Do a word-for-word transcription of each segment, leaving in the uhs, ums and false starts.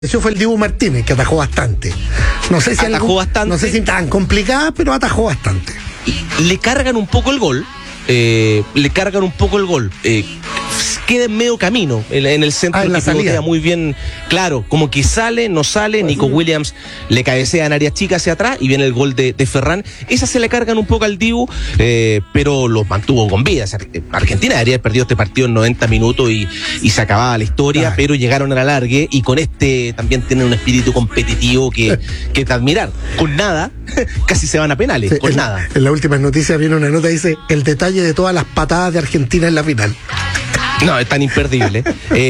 Eso fue el Dibu Martínez, que atajó bastante. No sé si atajó algún, bastante. No sé si tan complicada, pero atajó bastante. Le cargan un poco el gol. Eh, le cargan un poco el gol. Eh, queda en medio camino en, en el centro, ah, en la que salida. Muy bien, claro, como que sale, no sale, pues Nico sí. Williams le cabecea en área chica hacia atrás y viene el gol de, de Ferran. Esa se le cargan un poco al Dibu, eh, pero los mantuvo con vida. O sea, Argentina debería haber perdido este partido en noventa minutos y, y se acababa la historia, ah. pero llegaron a la alargue y con este también tienen un espíritu competitivo que, que es de admirar. Con nada, casi se van a penales, sí, con en, nada. En las últimas noticias viene una nota, dice, el detalle de todas las patadas de Argentina en la final. No, es tan imperdible.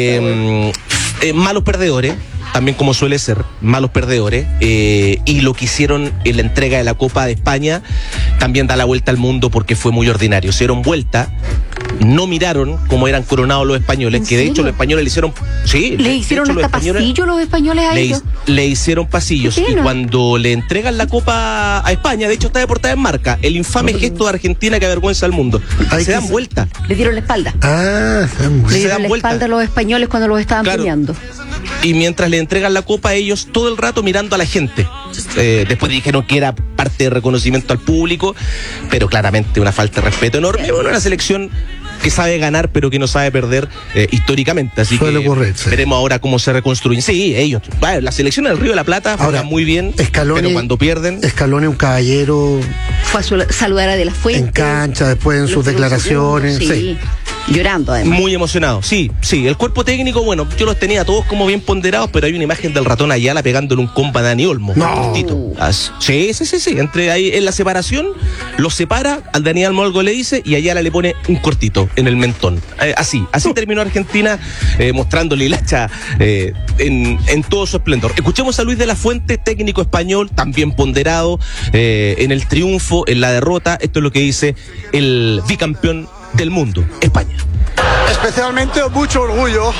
eh, eh, malos perdedores, también como suele ser, malos perdedores. Eh, y lo que hicieron en la entrega de la Copa de España también da la vuelta al mundo porque fue muy ordinario. Se dieron vuelta, no miraron cómo eran coronados los españoles, que de hecho los españoles le hicieron... Sí, le hicieron hasta pasillo los españoles a le, ellos. Le hicieron pasillos y cuando le entregan la Copa a España, de hecho está deportada en marca, el infame gesto de Argentina que avergüenza al mundo. Ay, se dan se... vuelta. Le dieron la espalda. Ah, se dan, le se dieron dan la vuelta. espalda a los españoles cuando los estaban claro. peleando. Y mientras le entregan la copa a ellos, todo el rato mirando a la gente. Eh, después dijeron que era parte de reconocimiento al público, pero claramente una falta de respeto enorme. Bueno, una selección que sabe ganar, pero que no sabe perder eh, históricamente. Así Suele que ocurrir, sí. veremos ahora cómo se reconstruyen. Sí, ellos. Bueno, la selección del Río de la Plata juega muy bien, Scaloni, pero cuando pierden... Scaloni, un caballero... Fue a saludar a De La Fuente. En cancha, después en sus declaraciones. Sí. sí. Llorando, además. Muy emocionado, sí, sí. El cuerpo técnico, bueno, yo los tenía todos como bien ponderados, pero hay una imagen del ratón Ayala pegándole un compa a Dani Olmo. No. Cortito. Sí, sí, sí, sí. Entre ahí, en la separación, los separa, al Dani Olmo algo le dice y Ayala le pone un cortito en el mentón. Eh, así, así uh. terminó Argentina, eh, mostrándole el hacha eh, en, en todo su esplendor. Escuchemos a Luis de la Fuente, técnico español, también ponderado eh, en el triunfo, en la derrota. Esto es lo que dice el bicampeón del mundo, España. Especialmente mucho orgullo,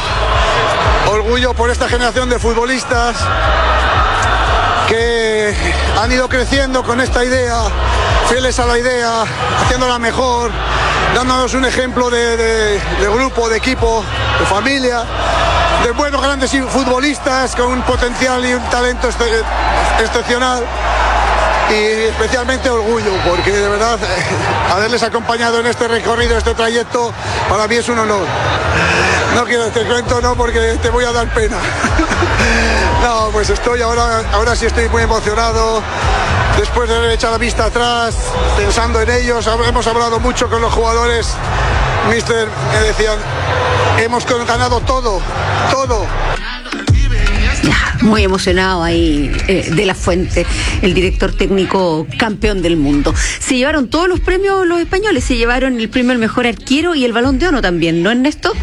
orgullo por esta generación de futbolistas que han ido creciendo con esta idea, fieles a la idea, haciéndola mejor, dándonos un ejemplo de, de, de grupo, de equipo, de familia, de buenos grandes futbolistas con un potencial y un talento ex excepcional. Y especialmente orgullo, porque de verdad haberles acompañado en este recorrido, este trayecto, para mí es un honor. No quiero este cuento, no, porque te voy a dar pena. No, pues estoy ahora, ahora sí estoy muy emocionado. Después de haber echado la vista atrás, pensando en ellos, hemos hablado mucho con los jugadores. Mister, me decían, hemos ganado todo, todo. Muy emocionado ahí eh, De La Fuente, el director técnico campeón del mundo. Se llevaron todos los premios los españoles, se llevaron el premio al mejor arquero y el Balón de Oro también, ¿no, Ernesto?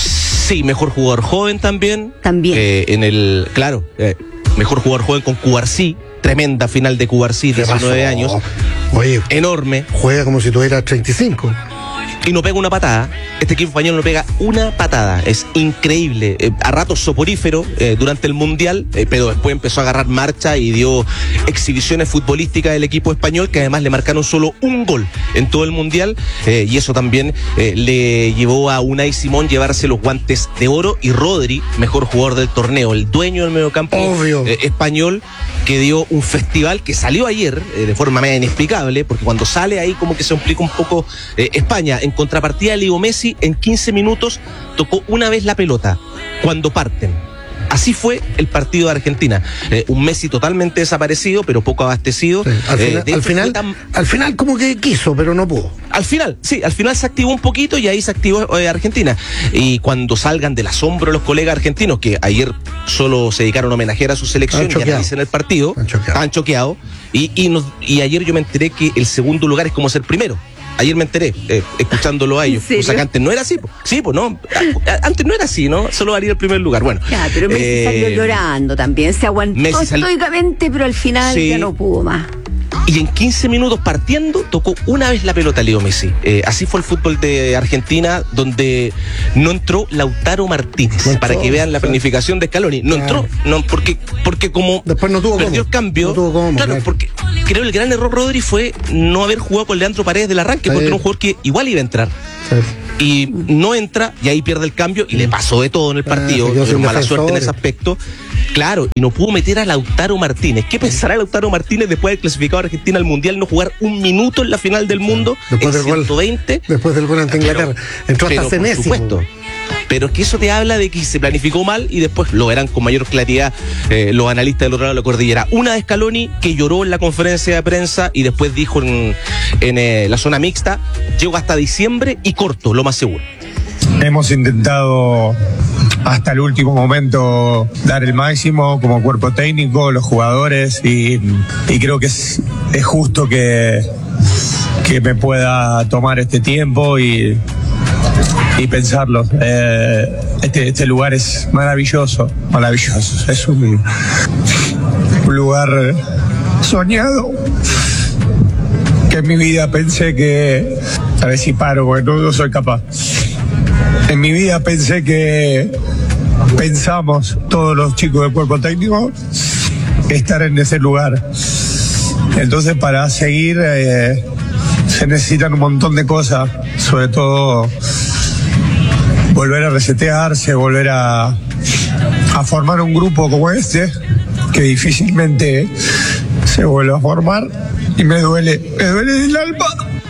Sí, mejor jugador joven también. También. Eh, en el, claro, eh, mejor jugador joven con Cubarsí, tremenda final de Cubarsí, diecinueve años. Oye, enorme. Juega como si tuviera treinta y cinco. Y no pega una patada. Este equipo español no pega una patada. Es increíble. Eh, a ratos soporífero eh, durante el Mundial, eh, pero después empezó a agarrar marcha y dio exhibiciones futbolísticas del equipo español, que además le marcaron solo un gol en todo el Mundial. Eh, y eso también eh, le llevó a Unai Simón llevarse los guantes de oro. Y Rodri, mejor jugador del torneo, el dueño del mediocampo eh, español, que dio un festival que salió ayer eh, de forma media inexplicable, porque cuando sale ahí como que se implica un poco eh, España. En contrapartida, Leo Messi en quince minutos tocó una vez la pelota cuando parten. Así fue el partido de Argentina. Eh, un Messi totalmente desaparecido, pero poco abastecido. Sí, al, eh, final, al, final, tan... al final como que quiso, pero no pudo. Al final, sí, al final se activó un poquito y ahí se activó eh, Argentina. Y cuando salgan del asombro los colegas argentinos, que ayer solo se dedicaron a homenajear a su selección y analicen el partido, estaban choqueados. Y, y, nos, y ayer yo me enteré que el segundo lugar es como ser primero. Ayer me enteré, eh, escuchándolo a ellos. O sea, que antes no era así. Po. Sí, pues no. Antes no era así, ¿no? Solo valía el primer lugar. Bueno. Ya, pero Messi eh, salió llorando también. Se aguantó estoicamente, pero al final sí. ya no pudo más. Y en quince minutos partiendo, tocó una vez la pelota Leo Messi. Eh, así fue el fútbol de Argentina, donde no entró Lautaro Martínez, no entró, para que vean la planificación de Scaloni. No claro. entró, no, porque, porque como después no tuvo perdió cómo. el cambio. No tuvo cómo, claro, claro, porque creo el gran error, Rodri, fue no haber jugado con Leandro Paredes del arranque, porque era un jugador que igual iba a entrar. Sí. Y no entra, y ahí pierde el cambio, y le pasó de todo en el partido, ah, pero mala suerte en ese aspecto. Claro, y no pudo meter a Lautaro Martínez. ¿Qué pensará Lautaro Martínez después de haber clasificado a Argentina al Mundial, no jugar un minuto en la final del mundo? Después en del ciento veinte. Gol, después del gol ante Inglaterra. Entró hasta Senesi. Por supuesto. Pero es que eso te habla de que se planificó mal y después lo verán con mayor claridad eh, los analistas del otro lado de la cordillera. Una de Scaloni que lloró en la conferencia de prensa y después dijo en, en eh, la zona mixta, llego hasta diciembre y corto, lo más seguro. Hemos intentado hasta el último momento dar el máximo como cuerpo técnico, los jugadores, y, y creo que es, es justo que, que me pueda tomar este tiempo y, y pensarlo. Eh, este, este lugar es maravilloso, maravilloso. Es un, un lugar soñado que en mi vida pensé que... A ver si paro, porque no, no soy capaz. En mi vida pensé que pensamos todos los chicos del cuerpo técnico estar en ese lugar. Entonces, para seguir eh, se necesitan un montón de cosas, sobre todo volver a resetearse, volver a, a formar un grupo como este, que difícilmente se vuelve a formar, y me duele, me duele el alma.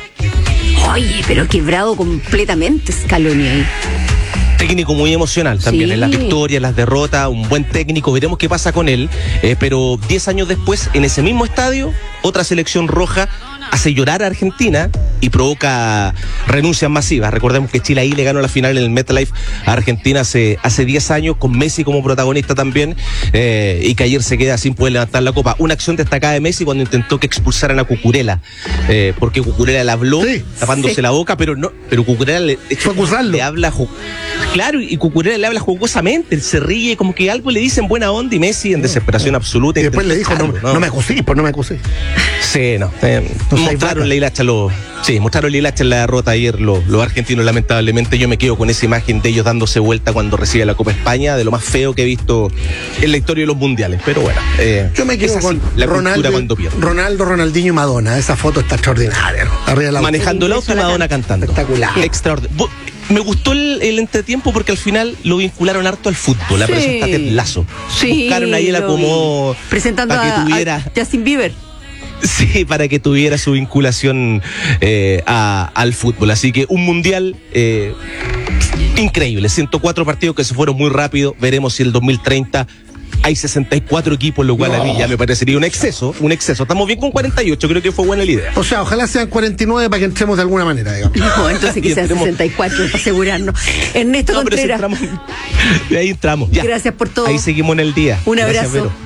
Oye, pero quebrado completamente Scaloni ahí. Técnico muy emocional también, Sí. en las victorias, las derrotas, un buen técnico, veremos qué pasa con él, eh, pero diez años después, en ese mismo estadio, otra selección roja hace llorar a Argentina y provoca renuncias masivas. Recordemos que Chile ahí le ganó la final en el MetLife a Argentina hace, hace diez años, con Messi como protagonista también, eh, y que ayer se queda sin poder levantar la copa. Una acción destacada de Messi cuando intentó que expulsaran a Cucurella, eh, porque Cucurella le habló, Sí, tapándose sí. la boca, pero no, pero Cucurella le, Fue a acusarlo. le habla, jo- claro, y Cucurella le habla jocosamente, él se ríe, como que algo le dice en buena onda, y Messi en desesperación absoluta. Y después le dijo, no, intentó no me acusé, pues no me acusé. Sí, no. Eh, No hay mostraron vaca. la hilacha los. Sí, mostraron la hilacha en la derrota ayer los, los argentinos, lamentablemente. Yo me quedo con esa imagen de ellos dándose vuelta cuando recibe la Copa España, de lo más feo que he visto en la historia de los mundiales. Pero bueno, eh, Yo me quedo es así, con la cultura Ronaldo, cuando pierde. Ronaldo, Ronaldinho y Madonna. Esa foto está extraordinaria, ¿no? Arriba del auto. Manejando el auto y Madonna cantando. Espectacular. Extraordinario. Me gustó el, el entretiempo porque al final lo vincularon harto al fútbol. La Sí. presenta Ted Lasso. Sí, Buscaron ahí el lo acomodo. vi. Presentando para que a, tuviera. a Justin Bieber. Sí, para que tuviera su vinculación eh, a, al fútbol. Así que un mundial eh, increíble. ciento cuatro partidos que se fueron muy rápido. Veremos si el dos mil treinta hay sesenta y cuatro equipos, lo cual No. a mí ya me parecería un exceso. Un exceso. Estamos bien con cuarenta y ocho, creo que fue buena la idea. O sea, ojalá sean cuarenta y nueve para que entremos de alguna manera, digamos. No, entonces Y quizás entremos- sesenta y cuatro para asegurarnos. Ernesto No, pero si Contreras, entramos, de ahí entramos. Ya. gracias por todo. Ahí seguimos en el día. Un Gracias, abrazo. Vero.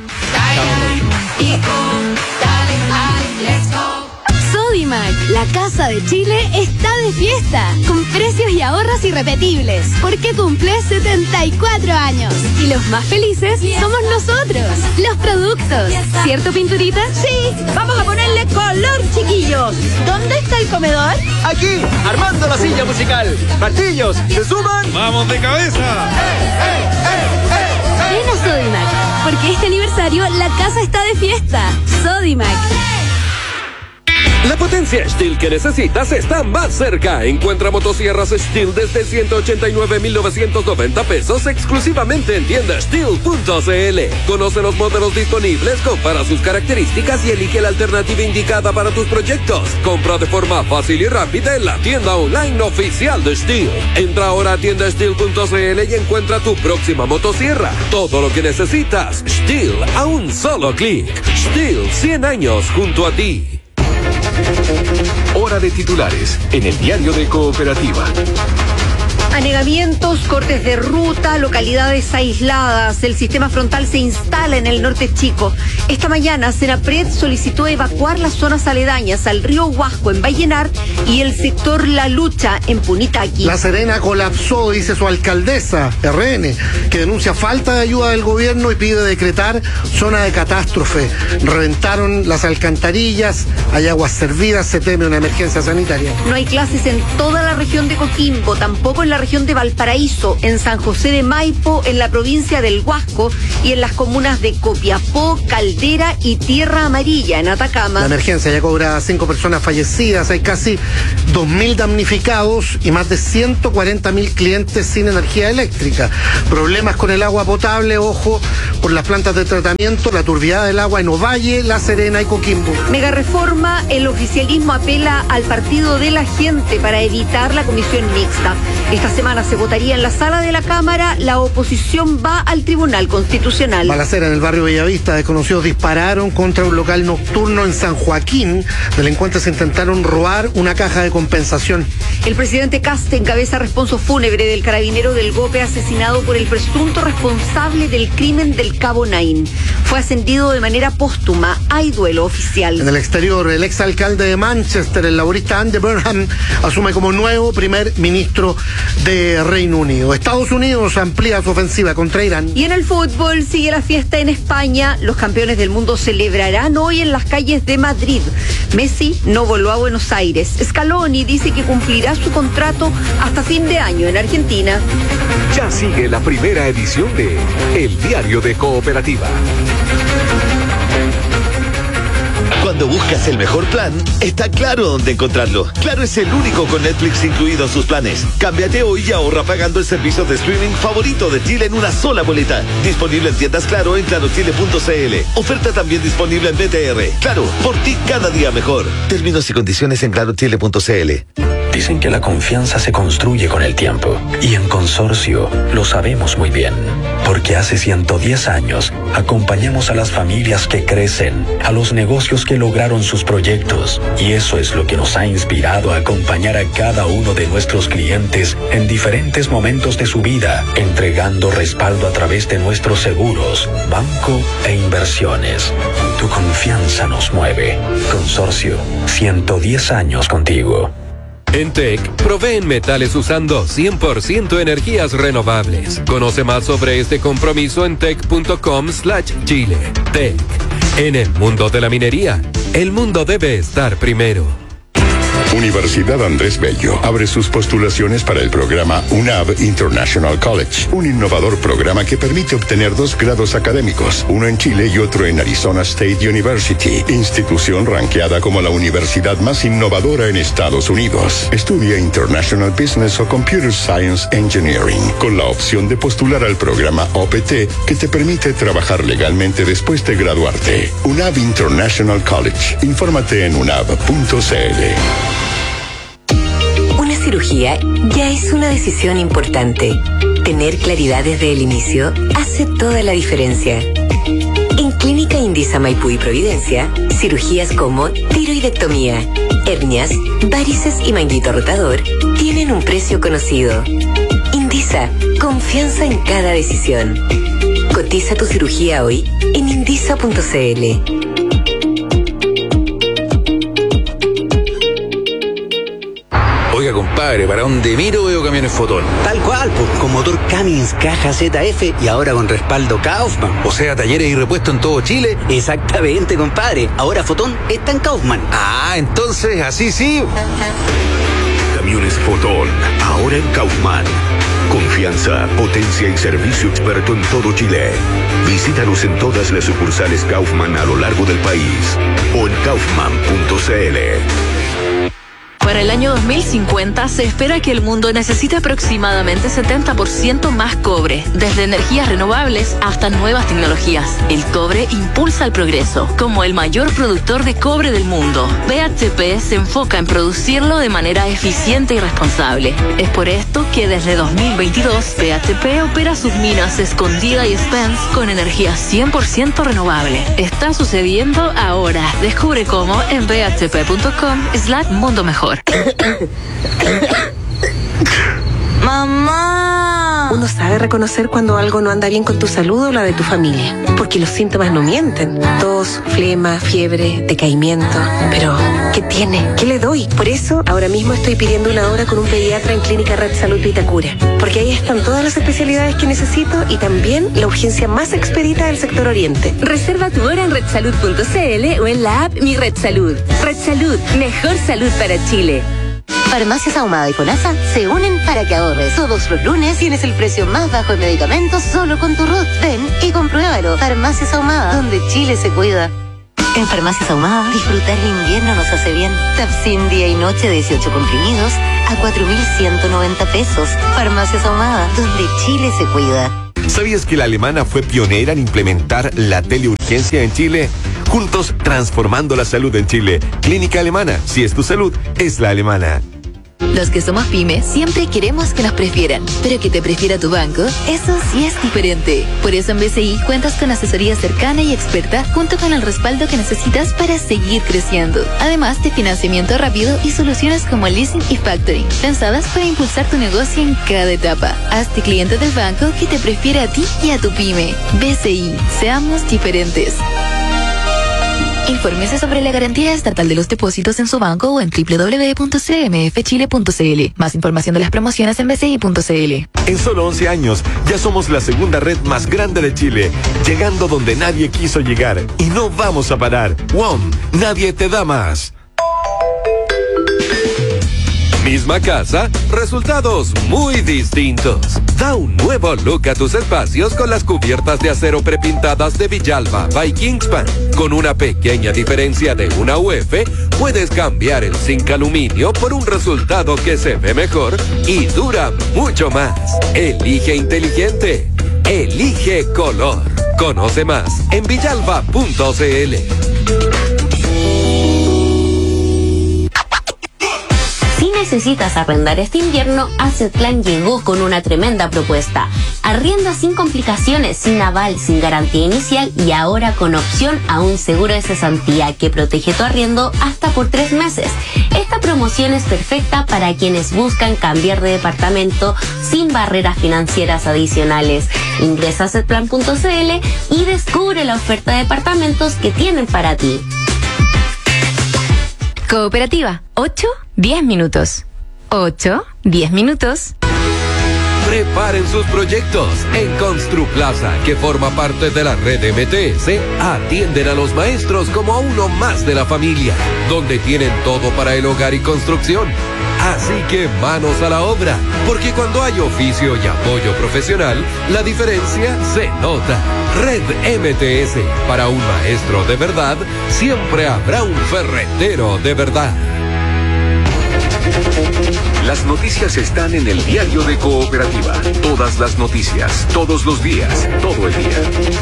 Sodimac, la casa de Chile, está de fiesta, con precios y ahorros irrepetibles, porque cumple setenta y cuatro años. Y los más felices somos nosotros, los productos. ¿Cierto, Pinturita? Sí, vamos a ponerle color, chiquillos. ¿Dónde está el comedor? Aquí, armando la silla musical. Martillos, ¿se suman? ¡Vamos de cabeza! Ven a Sodimac, porque este aniversario la casa está de fiesta. Sodimac. La potencia Stihl que necesitas está más cerca. Encuentra motosierras Stihl desde ciento ochenta y nueve mil novecientos noventa pesos exclusivamente en tienda stihl punto c l. Conoce los modelos disponibles, compara sus características y elige la alternativa indicada para tus proyectos. Compra de forma fácil y rápida en la tienda online oficial de Stihl. Entra ahora a tienda stihl punto c l y encuentra tu próxima motosierra. Todo lo que necesitas, Stihl a un solo clic. Stihl, cien años junto a ti. Hora de titulares en el diario de Cooperativa. Anegamientos, cortes de ruta, localidades aisladas. El sistema frontal se instala en el norte chico. Esta mañana, Senapred solicitó evacuar las zonas aledañas al río Huasco en Vallenar y el sector La Lucha en Punitaqui. La Serena colapsó, dice su alcaldesa, R N, que denuncia falta de ayuda del gobierno y pide decretar zona de catástrofe. Reventaron las alcantarillas, hay aguas servidas, se teme una emergencia sanitaria. No hay clases en toda la región de Coquimbo, tampoco en la región región de Valparaíso, en San José de Maipo, en la provincia del Huasco y en las comunas de Copiapó, Caldera y Tierra Amarilla, en Atacama. La emergencia ya cobra cinco personas fallecidas, hay casi dos mil damnificados y más de ciento cuarenta mil clientes sin energía eléctrica. Problemas con el agua potable, ojo, por las plantas de tratamiento, la turbiedad del agua en Ovalle, La Serena y Coquimbo. Mega reforma, el oficialismo apela al partido de la gente para evitar la comisión mixta. Esta semana se votaría en la sala de la Cámara, la oposición va al Tribunal Constitucional. Balacera en el barrio Bellavista, desconocidos dispararon contra un local nocturno en San Joaquín. Delincuentes intentaron robar una caja de compensación. El presidente Kast encabeza responso fúnebre del carabinero del Gope asesinado por el presunto responsable del crimen del Cabo Nain. Fue ascendido de manera póstuma. Hay duelo oficial. En el exterior, el exalcalde de Manchester, el laborista Andy Burnham, asume como nuevo primer ministro de Reino Unido. Estados Unidos amplía su ofensiva contra Irán. Y en el fútbol sigue la fiesta en España. Los campeones del mundo celebrarán hoy en las calles de Madrid. Messi no voló a Buenos Aires. Scaloni dice que cumplirá su contrato hasta fin de año en Argentina. Ya sigue la primera edición de El Diario de Cooperativa. Cuando buscas el mejor plan, está Claro dónde encontrarlo. Claro es el único con Netflix incluido en sus planes. Cámbiate hoy y ahorra pagando el servicio de streaming favorito de Chile en una sola boleta. Disponible en tiendas Claro en claro chile punto c l. Oferta también disponible en B T R. Claro, por ti cada día mejor. Términos y condiciones en claro chile punto c l. Dicen que la confianza se construye con el tiempo. Y en Consorcio lo sabemos muy bien. Porque hace ciento diez años acompañamos a las familias que crecen, a los negocios que lograron sus proyectos. Y eso es lo que nos ha inspirado a acompañar a cada uno de nuestros clientes en diferentes momentos de su vida, entregando respaldo a través de nuestros seguros, banco e inversiones. Tu confianza nos mueve. Consorcio, ciento diez años contigo. En T E C, proveen metales usando cien por ciento energías renovables. Conoce más sobre este compromiso en tec punto com slash chile. T E C. En el mundo de la minería, el mundo debe estar primero. Universidad Andrés Bello abre sus postulaciones para el programa U N A V International College, un innovador programa que permite obtener dos grados académicos, uno en Chile y otro en Arizona State University, institución ranqueada como la universidad más innovadora en Estados Unidos. Estudia International Business o Computer Science Engineering, con la opción de postular al programa O P T que te permite trabajar legalmente después de graduarte. U N A V International College. Infórmate en u n a v punto c l. Una cirugía ya es una decisión importante. Tener claridad desde el inicio hace toda la diferencia. En Clínica Indisa Maipú y Providencia, cirugías como tiroidectomía, hernias, varices y manguito rotador tienen un precio conocido. Indisa, confianza en cada decisión. Cotiza tu cirugía hoy en indisa punto c l. Oiga, compadre, ¿para dónde miro veo camiones Fotón? Tal cual, pues, con motor Cummins, caja Z F y ahora con respaldo Kaufman. O sea, talleres y repuestos en todo Chile. Exactamente, compadre. Ahora Fotón está en Kaufman. Ah, entonces, así sí. Camiones Fotón, ahora en Kaufman. Confianza, potencia y servicio experto en todo Chile. Visítanos en todas las sucursales Kaufman a lo largo del país o en kaufman punto c l. Para el año dos mil cincuenta se espera que el mundo necesite aproximadamente setenta por ciento más cobre, desde energías renovables hasta nuevas tecnologías. El cobre impulsa el progreso. Como el mayor productor de cobre del mundo, B H P se enfoca en producirlo de manera eficiente y responsable. Es por esto que desde dos mil veintidós, B H P opera sus minas Escondida y Spence con energía cien por ciento renovable. Está sucediendo ahora. Descubre cómo en b h p punto com slash mundo mejor. ¡Mamá! Uno sabe reconocer cuando algo no anda bien con tu salud o la de tu familia, porque los síntomas no mienten. Tos, flema, fiebre, decaimiento. Pero, ¿qué tiene? ¿Qué le doy? Por eso, ahora mismo estoy pidiendo una hora con un pediatra en Clínica Red Salud Vitacura, porque ahí están todas las especialidades que necesito y también la urgencia más expedita del sector oriente. Reserva tu hora en red salud punto c l o en la app Mi Red Salud. Red Salud, mejor salud para Chile. Farmacias Ahumada y FONASA se unen para que ahorres. Todos los lunes tienes el precio más bajo de medicamentos solo con tu R U T. Ven y compruébalo. Farmacias Ahumada, donde Chile se cuida. En Farmacias Ahumada, disfrutar el invierno nos hace bien. Tapsin día y noche, dieciocho comprimidos a cuatro mil ciento noventa pesos. Farmacias Ahumada, donde Chile se cuida. ¿Sabías que la alemana fue pionera en implementar la teleurgencia en Chile? Juntos transformando la salud en Chile. Clínica Alemana, si es tu salud, es la alemana. Los que somos pymes siempre queremos que nos prefieran, pero que te prefiera tu banco, eso sí es diferente. Por eso en B C I cuentas con asesoría cercana y experta junto con el respaldo que necesitas para seguir creciendo. Además de financiamiento rápido y soluciones como leasing y factoring, pensadas para impulsar tu negocio en cada etapa. Hazte cliente del banco que te prefiere a ti y a tu pyme. B C I, seamos diferentes. Infórmese sobre la garantía estatal de los depósitos en su banco o en doble u doble u doble u punto c m f chile punto c l. Más información de las promociones en b c i punto c l. En solo once años, ya somos la segunda red más grande de Chile, llegando donde nadie quiso llegar. Y no vamos a parar. W O M, nadie te da más. Misma casa, resultados muy distintos. Da un nuevo look a tus espacios con las cubiertas de acero prepintadas de Villalba by Kingspan. Con una pequeña diferencia de una U F, puedes cambiar el zinc aluminio por un resultado que se ve mejor y dura mucho más. Elige inteligente. Elige color. Conoce más en villalba punto c l. Si necesitas arrendar este invierno, Asset Plan llegó con una tremenda propuesta. Arrienda sin complicaciones, sin aval, sin garantía inicial y ahora con opción a un seguro de cesantía que protege tu arriendo hasta por tres meses. Esta promoción es perfecta para quienes buscan cambiar de departamento sin barreras financieras adicionales. Ingresa a asset plan punto c l y descubre la oferta de departamentos que tienen para ti. Cooperativa, ocho, diez minutos. ocho, diez minutos. Preparen sus proyectos. En Construplaza, que forma parte de la red M T S, atienden a los maestros como a uno más de la familia, donde tienen todo para el hogar y construcción. Así que manos a la obra, porque cuando hay oficio y apoyo profesional, la diferencia se nota. Red M T S, para un maestro de verdad, siempre habrá un ferretero de verdad. Las noticias están en el diario de Cooperativa. Todas las noticias, todos los días, todo el día.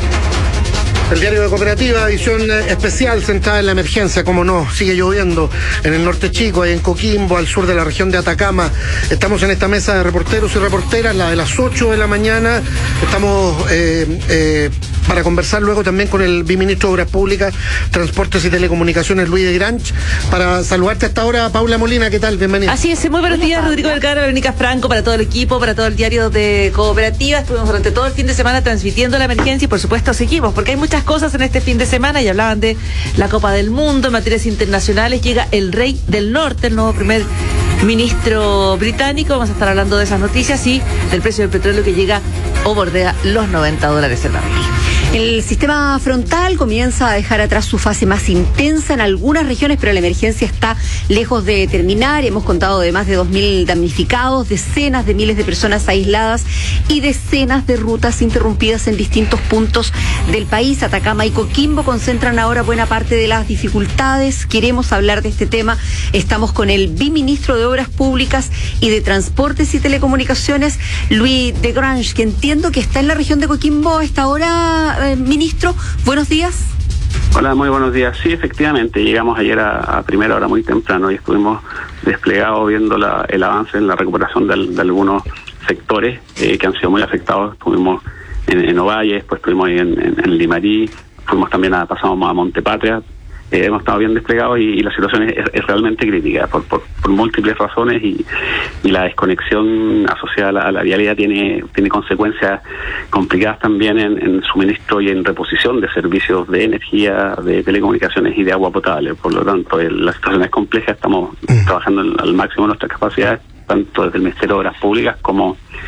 El diario de Cooperativa, edición especial centrada en la emergencia, como no, sigue lloviendo en el norte chico, ahí en Coquimbo, al sur de la región de Atacama. Estamos en esta mesa de reporteros y reporteras, la de las ocho de la mañana. Estamos eh, eh, para conversar luego también con el viceministro de Obras Públicas, Transportes y Telecomunicaciones, Luis de Granch. Para saludarte hasta ahora, Paula Molina, ¿qué tal? Bienvenida. Así es, muy buenos días, Rodrigo Vergara, Verónica Franco, para todo el equipo, para todo el diario de Cooperativa. Estuvimos durante todo el fin de semana transmitiendo la emergencia y por supuesto seguimos, porque hay muchas cosas en este fin de semana y hablaban de la Copa del Mundo en materias internacionales. Llega el rey del norte, el nuevo primer ministro británico. Vamos a estar hablando de esas noticias y del precio del petróleo que llega o bordea los noventa dólares el barril. El sistema frontal comienza a dejar atrás su fase más intensa en algunas regiones, pero la emergencia está lejos de terminar. Hemos contado de más de dos mil damnificados, decenas de miles de personas aisladas y decenas de rutas interrumpidas en distintos puntos del país. Atacama y Coquimbo concentran ahora buena parte de las dificultades. Queremos hablar de este tema. Estamos con el viceministro de Obras Públicas y de Transportes y Telecomunicaciones, Luis de Grange, que entiendo que está en la región de Coquimbo a esta hora. Eh, ministro, buenos días. Hola, muy buenos días. Sí, efectivamente, llegamos ayer a, a primera hora muy temprano y estuvimos desplegados viendo la, el avance en la recuperación de, de algunos sectores eh, que han sido muy afectados. Estuvimos en, en Ovalle, después estuvimos ahí en, en, en Limarí, fuimos también a, pasamos a Montepatria. Eh, hemos estado bien desplegados y, y la situación es, es realmente crítica por, por, por múltiples razones y, y la desconexión asociada a la, a la vialidad tiene, tiene consecuencias complicadas también en, en suministro y en reposición de servicios de energía, de telecomunicaciones y de agua potable. Por lo tanto, el, la situación es compleja, estamos trabajando al, al máximo de nuestras capacidades, tanto desde el Ministerio de Obras Públicas como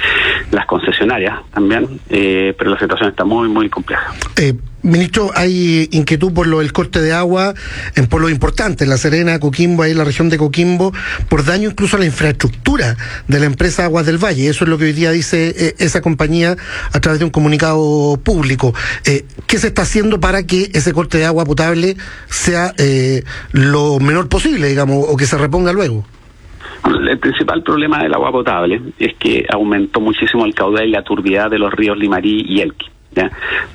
las concesionarias también, eh, pero la situación está muy, muy compleja. Eh, Ministro, hay inquietud por lo del corte de agua en pueblos importantes, La Serena, Coquimbo, ahí en la región de Coquimbo, por daño incluso a la infraestructura de la empresa Aguas del Valle. Eso es lo que hoy día dice eh, esa compañía a través de un comunicado público. Eh, ¿Qué se está haciendo para que ese corte de agua potable sea eh, lo menor posible, digamos, o que se reponga luego? El principal problema del agua potable es que aumentó muchísimo el caudal y la turbidez de los ríos Limarí y Elqui. ¿Ya?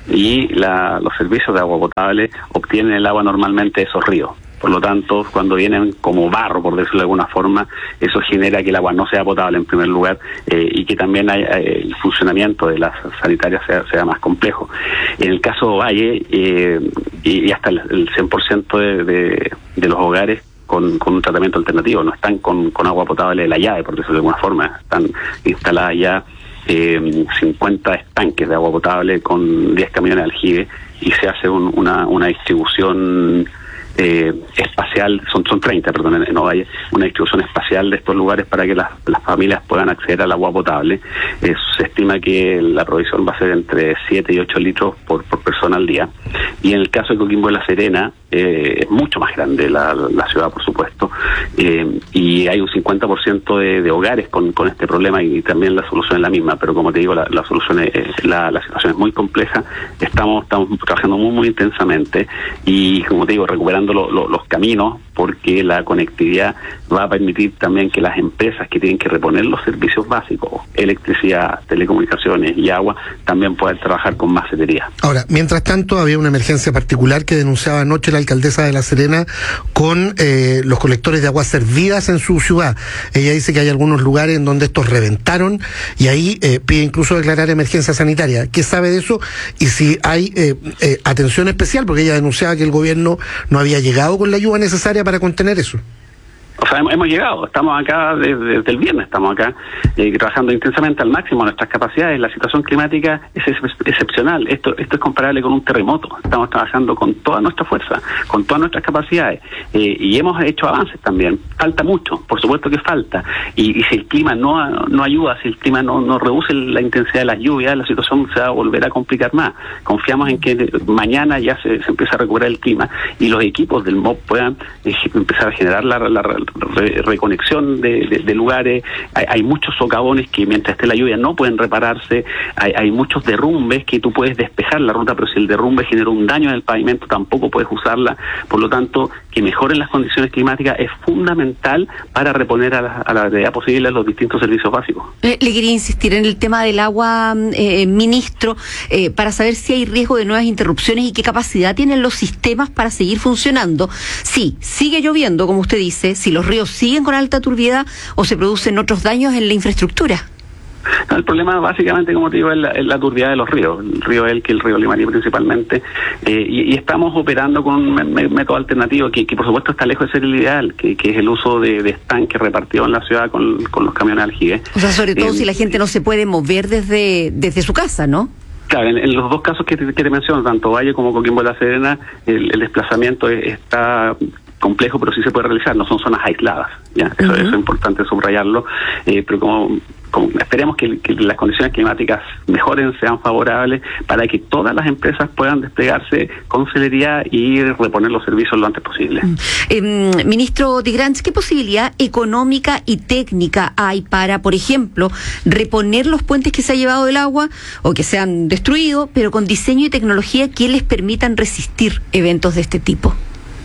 Y la, los servicios de agua potable obtienen el agua normalmente de esos ríos. Por lo tanto, cuando vienen como barro, por decirlo de alguna forma, eso genera que el agua no sea potable en primer lugar eh, y que también hay, eh, el funcionamiento de las sanitarias sea, sea más complejo. En el caso de Valle, eh, y, y hasta el, el cien por ciento de, de, de los hogares con, con un tratamiento alternativo, no están con, con agua potable de la llave, por decirlo de alguna forma, están instaladas ya Eh, cincuenta estanques de agua potable con diez camiones de aljibe y se hace un, una, una distribución eh, espacial, son son treinta, perdón, en, en Ovalle, una distribución espacial de estos lugares para que las, las familias puedan acceder al agua potable. Eh, se estima que la provisión va a ser entre siete y ocho litros por, por persona al día. Y en el caso de Coquimbo de La Serena, eh, es mucho más grande la, la ciudad, por supuesto, eh, y hay un cincuenta por ciento de, de hogares con, con este problema y también la solución es la misma, pero como te digo, la, la solución es, la, la situación es muy compleja, estamos, estamos trabajando muy, muy intensamente y, como te digo, recuperando lo, lo, los caminos, porque la conectividad va a permitir también que las empresas que tienen que reponer los servicios básicos, electricidad, telecomunicaciones y agua, también puedan trabajar con más celeridad. Ahora, mientras tanto, había una emergencia particular que denunciaba anoche la alcaldesa de La Serena con eh, los colectores de aguas servidas en su ciudad. Ella dice que hay algunos lugares en donde estos reventaron y ahí eh, pide incluso declarar emergencia sanitaria. ¿Qué sabe de eso? Y si hay eh, eh, atención especial, porque ella denunciaba que el gobierno no había llegado con la ayuda necesaria para contener eso. O sea, hemos llegado, estamos acá desde, desde el viernes, estamos acá eh, trabajando intensamente al máximo nuestras capacidades. La situación climática es ex excepcional, esto esto es comparable con un terremoto. Estamos trabajando con toda nuestra fuerza, con todas nuestras capacidades eh, y hemos hecho avances también. Falta mucho, por supuesto que falta. Y, y si el clima no no ayuda, si el clima no, no reduce la intensidad de las lluvias, la situación se va a volver a complicar más. Confiamos en que mañana ya se, se empieza a recuperar el clima y los equipos del M O P puedan eh, empezar a generar la, la, la Re, reconexión de, de, de lugares. Hay, hay muchos socavones que mientras esté la lluvia no pueden repararse, hay, hay muchos derrumbes que tú puedes despejar la ruta, pero si el derrumbe generó un daño en el pavimento tampoco puedes usarla. Por lo tanto, que mejoren las condiciones climáticas es fundamental para reponer a la, a la brevedad posible los distintos servicios básicos. Le, le quería insistir en el tema del agua, eh, ministro, eh, para saber si hay riesgo de nuevas interrupciones y qué capacidad tienen los sistemas para seguir funcionando. Sí, sigue lloviendo, como usted dice, si los ríos siguen con alta turbiedad o se producen otros daños en la infraestructura. No, el problema básicamente, como te digo, es la, es la turbidez de los ríos, el río Elqui, el río Limarí principalmente, eh, y, y estamos operando con un me, método alternativo que, que por supuesto está lejos de ser el ideal, que, que es el uso de, de estanques repartidos en la ciudad con, con los camiones aljibe. O sea, sobre todo eh, si la gente no se puede mover desde, desde su casa, ¿no? Claro, en, en los dos casos que te, que te menciono, tanto Valle como Coquimbo de La Serena, el, el desplazamiento es, está complejo, pero sí se puede realizar, no son zonas aisladas, ¿ya? Eso, uh-huh. eso es importante subrayarlo, eh, pero como, como esperemos que, que las condiciones climáticas mejoren, sean favorables, para que todas las empresas puedan desplegarse con celeridad y reponer los servicios lo antes posible. Uh-huh. Eh, ministro Tigranch, ¿qué posibilidad económica y técnica hay para, por ejemplo, reponer los puentes que se ha llevado el agua o que se han destruido, pero con diseño y tecnología que les permitan resistir eventos de este tipo?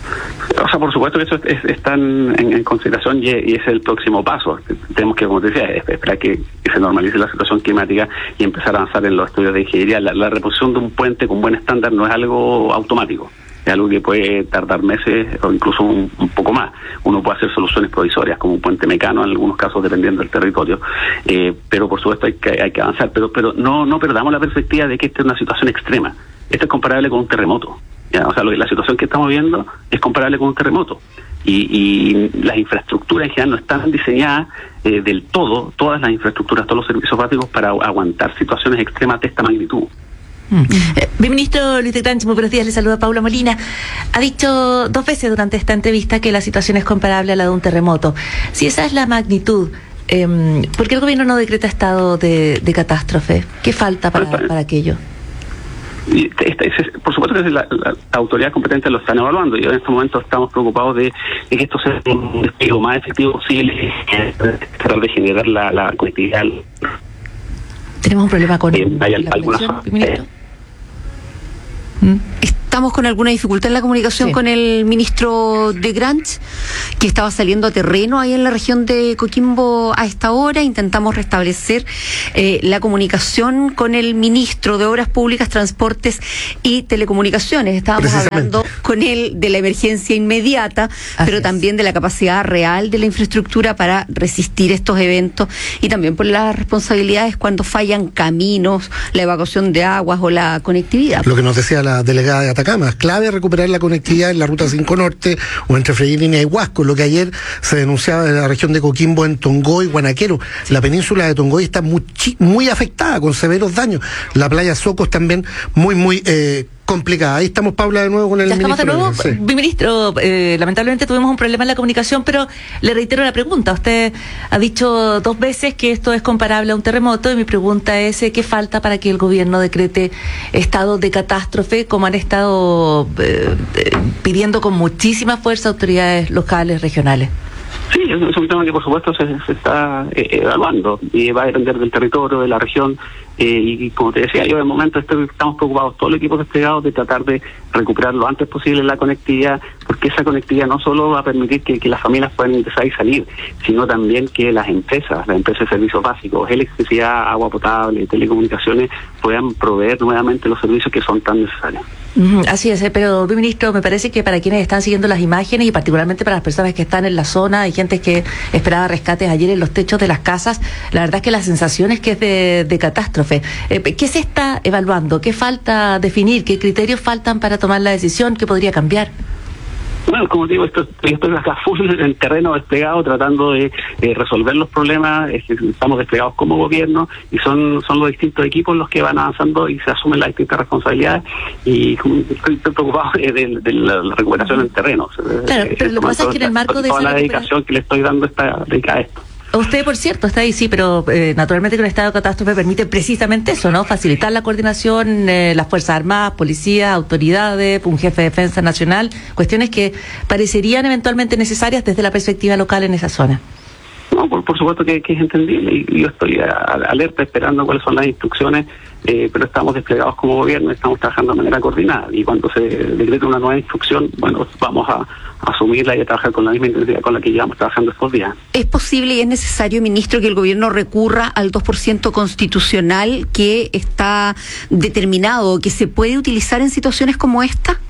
O sea, por supuesto que eso es, está en, en consideración y, y es el próximo paso. Tenemos que, como te decía, esperar que, que se normalice la situación climática y empezar a avanzar en los estudios de ingeniería. La, la reposición de un puente con buen estándar no es algo automático, es algo que puede tardar meses o incluso un, un poco más. Uno puede hacer soluciones provisorias, como un puente mecano en algunos casos, dependiendo del territorio, eh, pero por supuesto hay que, hay que avanzar. Pero, pero no, no perdamos la perspectiva de que esta es una situación extrema. Esto es comparable con un terremoto. ¿Ya? O sea, lo, la situación que estamos viendo es comparable con un terremoto y, y las infraestructuras en general no están diseñadas eh, del todo, todas las infraestructuras, todos los servicios básicos para aguantar situaciones extremas de esta magnitud. Mm. Eh, ministro Luis Tigranch, muy buenos días, le saluda Paula Molina. Ha dicho dos veces durante esta entrevista que la situación es comparable a la de un terremoto. Si esa es la magnitud, Eh, ¿Por qué el gobierno no decreta estado de, de catástrofe? ¿Qué falta para, para aquello? Y este, este, por supuesto que la, la, la autoridad competente lo están evaluando y en este momento estamos preocupados de, de que esto sea un despliegue más efectivo posible, tratar de generar la, la conectividad. ¿Tenemos un problema con eh, hay la algunas ministro? ¿Mm? Estamos con alguna dificultad en la comunicación sí. con el ministro de Grants, que estaba saliendo a terreno ahí en la región de Coquimbo a esta hora. Intentamos restablecer eh, la comunicación con el ministro de Obras Públicas, Transportes y Telecomunicaciones. Estábamos hablando con él de la emergencia inmediata, Así pero es. también de la capacidad real de la infraestructura para resistir estos eventos y también por las responsabilidades cuando fallan caminos, la evacuación de aguas o la conectividad. Lo que nos decía la delegada de Atacama, es clave recuperar la conectividad en la ruta cinco Norte o entre Freirina y Huasco, lo que ayer se denunciaba en la región de Coquimbo, en Tongoy, Guanaquero. Sí. La península de Tongoy está muy, muy afectada, con severos daños. La playa Socos también muy, muy eh, complicada. Ahí estamos, Paula, de nuevo con el ya ministro. Estamos de nuevo. Sí. Ministro, eh, lamentablemente tuvimos un problema en la comunicación, pero le reitero la pregunta. Usted ha dicho dos veces que esto es comparable a un terremoto y mi pregunta es ¿qué falta para que el gobierno decrete estado de catástrofe, como han estado eh, eh, pidiendo con muchísima fuerza autoridades locales, regionales? Sí, es un tema que por supuesto se, se está eh, evaluando y va a depender del territorio, de la región. Eh, y como te decía yo, de momento estoy, estamos preocupados, todos los equipos desplegados, de tratar de recuperar lo antes posible la conectividad, porque esa conectividad no solo va a permitir que, que las familias puedan empezar y salir, sino también que las empresas, las empresas de servicios básicos, electricidad, agua potable, telecomunicaciones, puedan proveer nuevamente los servicios que son tan necesarios. Mm, así es, eh, pero ministro, me parece que para quienes están siguiendo las imágenes y particularmente para las personas que están en la zona, hay gente que esperaba rescates ayer en los techos de las casas, la verdad es que la sensación es que es de, de catástrofe. Eh, ¿Qué se está evaluando? ¿Qué falta definir? ¿Qué criterios faltan para tomar la decisión? ¿Qué podría cambiar? Bueno, como digo, esto, estoy acá full en terreno desplegado tratando de, de resolver los problemas. Estamos desplegados como gobierno y son son los distintos equipos los que van avanzando y se asumen las distintas responsabilidades y estoy preocupado de, de, de la recuperación en terreno. Claro, pero lo que pasa es que en el marco de toda esa la dedicación que le estoy dando está dedicada a esto. Usted, por cierto, está ahí, sí, pero eh, naturalmente que un estado de catástrofe permite precisamente eso, ¿no? Facilitar la coordinación, eh, las Fuerzas Armadas, policía, autoridades, un jefe de defensa nacional, cuestiones que parecerían eventualmente necesarias desde la perspectiva local en esa zona. No, por, por supuesto que, que es entendible y, y yo estoy a, a, alerta esperando cuáles son las instrucciones, eh, pero estamos desplegados como gobierno y estamos trabajando de manera coordinada y cuando se decrete una nueva instrucción, bueno, vamos a, a asumirla y a trabajar con la misma intensidad con la que llevamos trabajando estos días. ¿Es posible y es necesario, ministro, que el gobierno recurra al dos por ciento constitucional que está determinado, que se puede utilizar en situaciones como esta?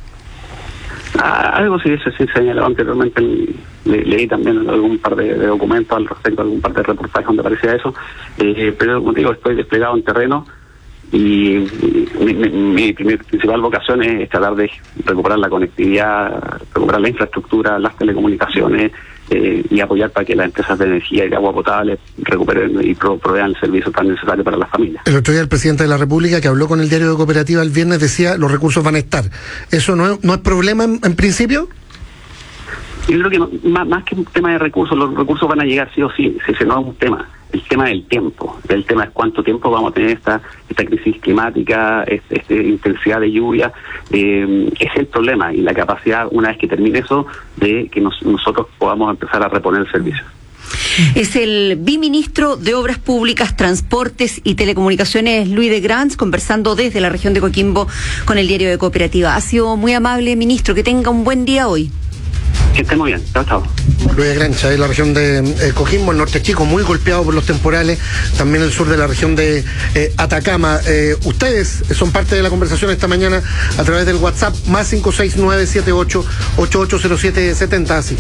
Ah, algo sí se, se señaló anteriormente, le, leí también algún par de, de documentos al respecto, algún par de reportajes donde aparecía eso, eh, pero como digo, estoy desplegado en terreno y mi, mi, mi, mi principal vocación es tratar de recuperar la conectividad, recuperar la infraestructura, las telecomunicaciones eh, y apoyar para que las empresas de energía y de agua potable recuperen y pro, provean el servicio tan necesario para las familias. El otro día el presidente de la República, que habló con el diario de Cooperativa el viernes, decía los recursos van a estar. ¿Eso no es, no es problema en, en principio? Yo creo que no, más, más que un tema de recursos, los recursos van a llegar sí o sí, si ese no es un tema. El tema del tiempo, el tema es cuánto tiempo vamos a tener esta esta crisis climática, esta, esta intensidad de lluvia, eh, es el problema y la capacidad, una vez que termine eso, de que nos, nosotros podamos empezar a reponer el servicio. Es el viceministro de Obras Públicas, Transportes y Telecomunicaciones, Luis de Grants, conversando desde la región de Coquimbo con el diario de Cooperativa. Ha sido muy amable, ministro, que tenga un buen día hoy. Que esté muy bien, chao, chao. Luis de Grancha, en la región de eh, Coquimbo, el norte chico, muy golpeado por los temporales, también el sur de la región de eh, Atacama. Eh, ustedes son parte de la conversación esta mañana a través del WhatsApp más cinco seis nueve siete ocho ocho ocho cero siete siete cero, así.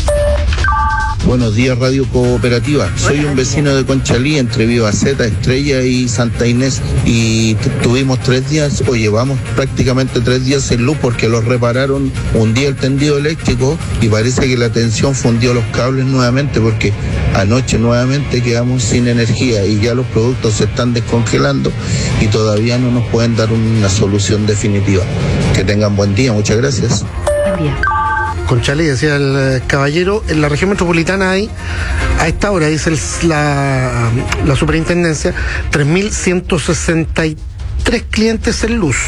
Buenos días, Radio Cooperativa. Soy un vecino de Conchalí, entre Vivaceta, Estrella y Santa Inés, y t- tuvimos tres días, o llevamos prácticamente tres días sin luz porque los repararon un día el tendido eléctrico y parece que la tensión fundió los cables nuevamente porque anoche nuevamente quedamos sin energía y ya los productos se están descongelando y todavía no nos pueden dar una solución definitiva. Que tengan buen día, muchas gracias. Buen día. Conchalí, decía el eh, caballero, en la región metropolitana hay, a esta hora, dice el, la, la superintendencia, tres mil ciento sesenta y tres clientes en luz,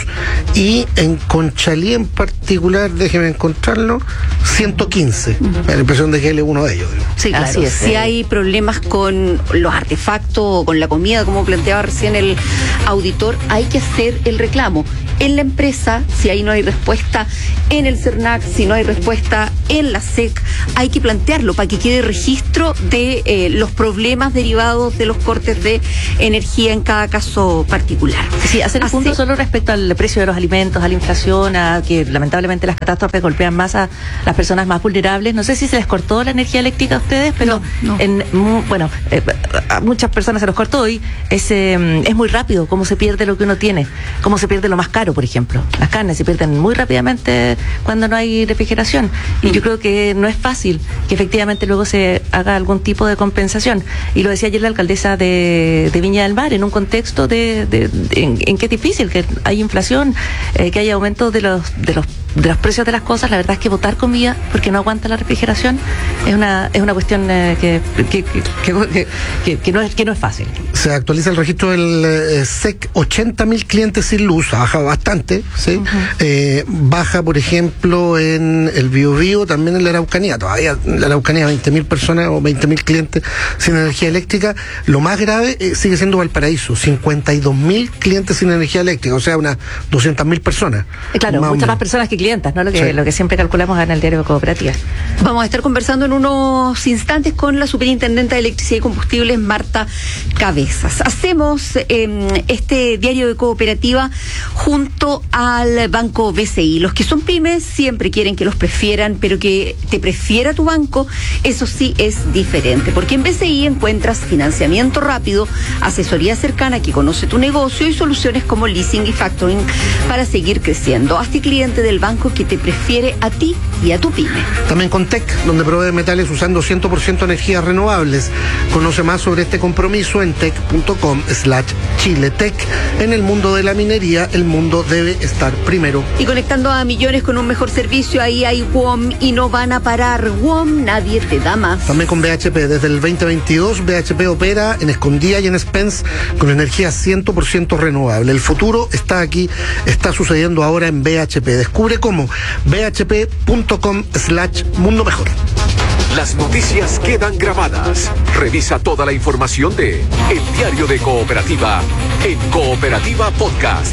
y en Conchalí en particular, déjeme encontrarlo, ciento quince. Uh-huh. Me da la impresión de que él es uno de ellos. Digo. Sí, claro, así es. Sí. Si hay problemas con los artefactos o con la comida, como planteaba recién el auditor, hay que hacer el reclamo en la empresa. Si ahí no hay respuesta en el CERNAC, si no hay respuesta en la S E C, hay que plantearlo para que quede registro de eh, los problemas derivados de los cortes de energía en cada caso particular. Sí, hacer el punto solo respecto al precio de los alimentos, a la inflación, a que lamentablemente las catástrofes golpean más a las personas más vulnerables. No sé si se les cortó la energía eléctrica a ustedes, pero no, no. En, bueno, eh, a muchas personas se los cortó y es, eh, es muy rápido cómo se pierde lo que uno tiene, cómo se pierde lo más caro, por ejemplo. Las carnes se pierden muy rápidamente cuando no hay refrigeración, y yo creo que no es fácil que efectivamente luego se haga algún tipo de compensación. Y lo decía ayer la alcaldesa de, de Viña del Mar, en un contexto de, de, de en, en que es difícil, que hay inflación, eh, que hay aumento de los de los de los precios de las cosas. La verdad es que botar comida porque no aguanta la refrigeración es una es una cuestión eh, que, que, que, que, que, que no es que no es fácil. Se actualiza el registro del eh, S E C, ochenta mil clientes sin luz, ha bajado bastante, ¿sí? Uh-huh. eh, baja, por ejemplo, en el Biobío, también en la Araucanía, todavía en la Araucanía veinte mil personas o veinte mil clientes sin energía eléctrica. Lo más grave eh, sigue siendo Valparaíso, cincuenta y dos mil clientes sin energía eléctrica, o sea, unas doscientas mil personas. Eh, claro, más muchas más personas que clientas, ¿no? Lo que, sí. lo que siempre calculamos en el diario de Cooperativa. Vamos a estar conversando en unos instantes con la superintendenta de Electricidad y Combustibles, Marta Cabezas. Hacemos eh, este diario de Cooperativa junto al Banco B C I. Los que son pymes siempre quieren que los prefieran, pero que te prefiera tu banco, eso sí es diferente, porque en B C I encuentras financiamiento rápido, asesoría cercana que conoce tu negocio y soluciones como leasing y factoring para seguir creciendo. Hazte cliente del banco que te prefiere a ti y a tu pyme. También con T E C, donde provee metales usando cien por ciento energías renovables. Conoce más sobre este compromiso en tec.com slash Chile. T E C, en el mundo de la minería, el mundo debe estar primero. Y conectando a millones con un mejor servicio, ahí hay W O M y no van a parar. W O M, nadie te da más. También con B H P, desde el veinte veintidós, B H P opera en Escondida y en Spence con energía cien por ciento renovable. El futuro está aquí, está sucediendo ahora en B H P. Descubre cómo. bhp.com slash mundo mejor. Las noticias quedan grabadas. Revisa toda la información de El Diario de Cooperativa en Cooperativa Podcast.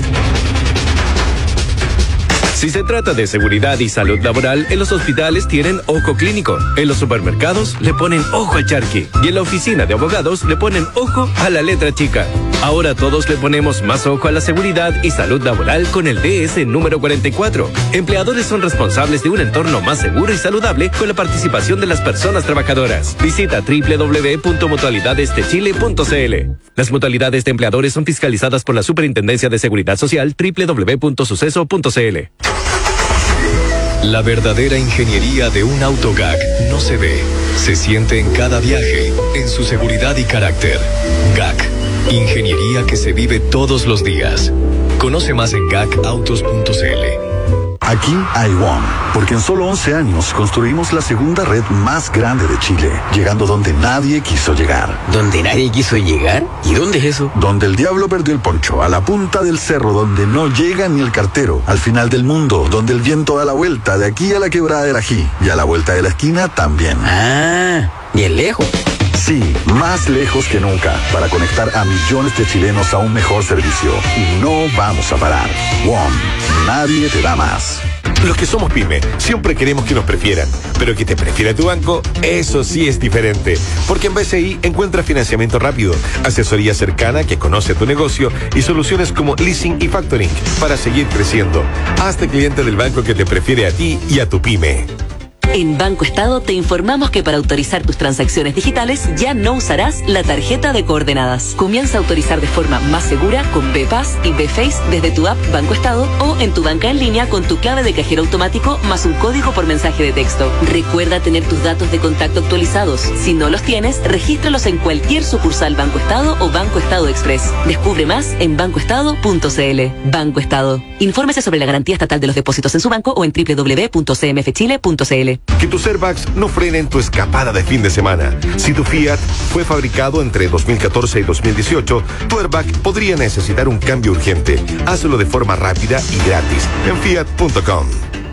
Si se trata de seguridad y salud laboral, en los hospitales tienen ojo clínico, en los supermercados le ponen ojo al charqui y en la oficina de abogados le ponen ojo a la letra chica. Ahora todos le ponemos más ojo a la seguridad y salud laboral con el D S número cuarenta y cuatro. Empleadores son responsables de un entorno más seguro y saludable con la participación de las personas trabajadoras. Visita doble u doble u doble u punto mutualidades de chile punto c l. Las mutualidades de empleadores son fiscalizadas por la Superintendencia de Seguridad Social doble u doble u doble u punto suceso punto c l. La verdadera ingeniería de un auto G A C no se ve, se siente en cada viaje, en su seguridad y carácter. G A C, ingeniería que se vive todos los días. Conoce más en gacautos punto c l. Aquí hay W O M, porque en solo once años construimos la segunda red más grande de Chile, llegando donde nadie quiso llegar. ¿Donde nadie quiso llegar? ¿Y dónde es eso? Donde el diablo perdió el poncho, a la punta del cerro, donde no llega ni el cartero, al final del mundo, donde el viento da la vuelta, de aquí a la quebrada del Ají, y a la vuelta de la esquina también. Ah, y es lejos. Sí, más lejos que nunca, para conectar a millones de chilenos a un mejor servicio. Y no vamos a parar. W O M, nadie te da más. Los que somos pyme siempre queremos que nos prefieran, pero que te prefiera tu banco, eso sí es diferente. Porque en B C I encuentras financiamiento rápido, asesoría cercana que conoce tu negocio y soluciones como leasing y factoring para seguir creciendo. Hazte cliente del banco que te prefiere a ti y a tu pyme. En Banco Estado te informamos que para autorizar tus transacciones digitales ya no usarás la tarjeta de coordenadas. Comienza a autorizar de forma más segura con B-Pass y B-Face desde tu app Banco Estado o en tu banca en línea con tu clave de cajero automático más un código por mensaje de texto. Recuerda tener tus datos de contacto actualizados. Si no los tienes, regístralos en cualquier sucursal Banco Estado o Banco Estado Express. Descubre más en banco estado punto c l. Banco Estado. Infórmese sobre la garantía estatal de los depósitos en su banco o en doble u doble u doble u punto c m f chile punto c l. Que tus airbags no frenen tu escapada de fin de semana. Si tu Fiat fue fabricado entre dos mil catorce y dos mil dieciocho, tu airbag podría necesitar un cambio urgente. Hazlo de forma rápida y gratis en fiat punto com.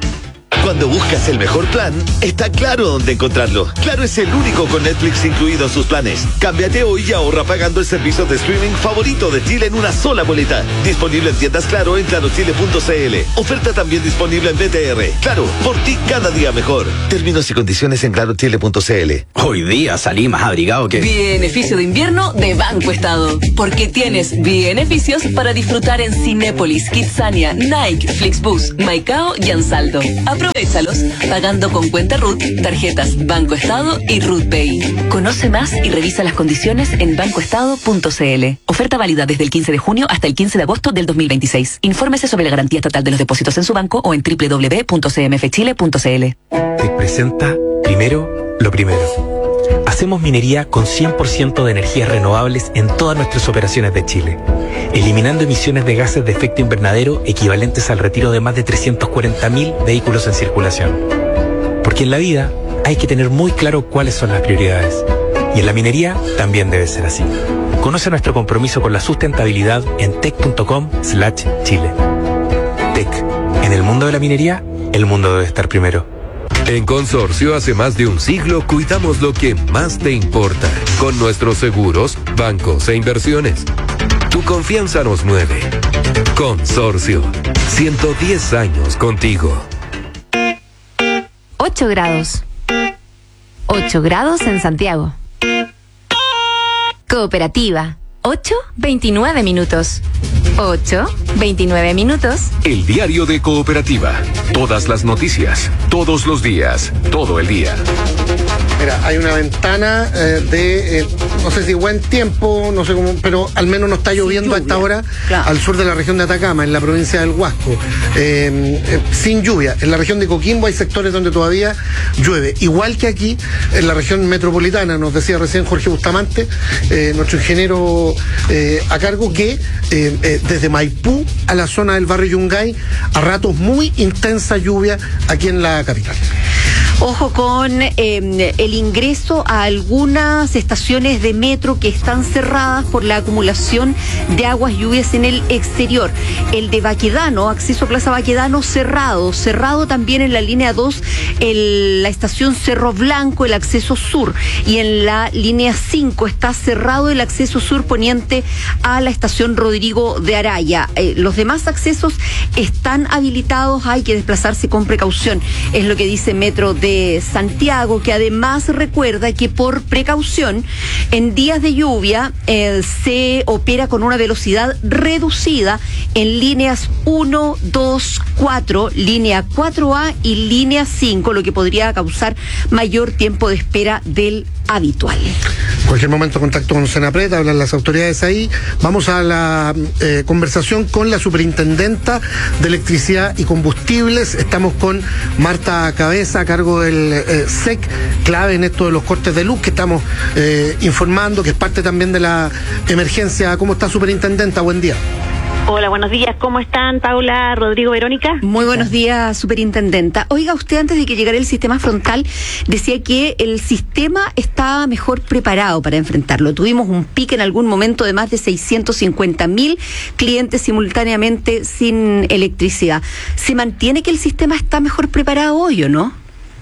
Cuando buscas el mejor plan, está Claro dónde encontrarlo. Claro es el único con Netflix incluido en sus planes. Cámbiate hoy y ahorra pagando el servicio de streaming favorito de Chile en una sola boleta. Disponible en tiendas Claro en claro chile punto c l. Oferta también disponible en B T R. Claro, por ti cada día mejor. Términos y condiciones en claro chile punto c l. Hoy día salí más abrigado que... Beneficio de invierno de Banco Estado. Porque tienes beneficios para disfrutar en Cinépolis, Kidzania, Nike, Flixbus, Maicao y Ansaldo. Aprovéchalos pagando con cuenta R U T, tarjetas Banco Estado y R U T Pay. Conoce más y revisa las condiciones en banco estado punto c l. Oferta válida desde el quince de junio hasta el quince de agosto del dos mil veintiséis. Infórmese sobre la garantía estatal de los depósitos en su banco o en doble u doble u doble u punto c m f chile punto c l. Te presenta primero lo primero. Hacemos minería con cien por ciento de energías renovables en todas nuestras operaciones de Chile, eliminando emisiones de gases de efecto invernadero equivalentes al retiro de más de trescientos cuarenta mil vehículos en circulación. Porque en la vida hay que tener muy claro cuáles son las prioridades. Y en la minería también debe ser así. Conoce nuestro compromiso con la sustentabilidad en tec punto com slash chile. Tec. En el mundo de la minería, el mundo debe estar primero. En Consorcio, hace más de un siglo, cuidamos lo que más te importa. Con nuestros seguros, bancos e inversiones. Tu confianza nos mueve. Consorcio. ciento diez años contigo. ocho grados. ocho grados en Santiago. Cooperativa. ocho veintinueve minutos. ocho veintinueve minutos. El diario de Cooperativa. Todas las noticias, todos los días, todo el día. Mira, hay una ventana eh, de, eh, no sé si buen tiempo, no sé cómo, pero al menos no está lloviendo a esta hora, claro, al sur de la región de Atacama, en la provincia del Huasco. Eh, eh, sin lluvia. En la región de Coquimbo hay sectores donde todavía llueve. Igual que aquí, en la región metropolitana, nos decía recién Jorge Bustamante, eh, nuestro ingeniero eh, a cargo, que eh, eh, desde Maipú a la zona del barrio Yungay, a ratos muy intensa lluvia aquí en la capital. Ojo con eh, el ingreso a algunas estaciones de metro que están cerradas por la acumulación de aguas lluvias en el exterior. El de Baquedano, acceso a Plaza Baquedano, cerrado. Cerrado también en la línea dos, el, la estación Cerro Blanco, el acceso sur. Y en la línea cinco está cerrado el acceso sur poniente a la estación Rodrigo de Araya. Eh, los demás accesos están habilitados, hay que desplazarse con precaución. Es lo que dice Metro de Santiago, que además recuerda que por precaución en días de lluvia eh, se opera con una velocidad reducida en líneas uno, dos, cuatro, línea cuatro A y línea cinco, lo que podría causar mayor tiempo de espera del habitual. En cualquier momento contacto con Senapred, hablan las autoridades ahí. Vamos a la eh, conversación con la superintendenta de Electricidad y Combustibles. Estamos con Marta Cabeza, a cargo del eh, S E C, clave en esto de los cortes de luz que estamos eh, informando, que es parte también de la emergencia. ¿Cómo está, superintendenta? Buen día. Hola, buenos días. ¿Cómo están, Paula, Rodrigo, Verónica? Muy buenos días, superintendenta. Oiga, usted antes de que llegara el sistema frontal decía que el sistema está mejor preparado para enfrentarlo. Tuvimos un pico en algún momento de más de seiscientos cincuenta mil clientes simultáneamente sin electricidad. ¿Se mantiene que el sistema está mejor preparado hoy o no?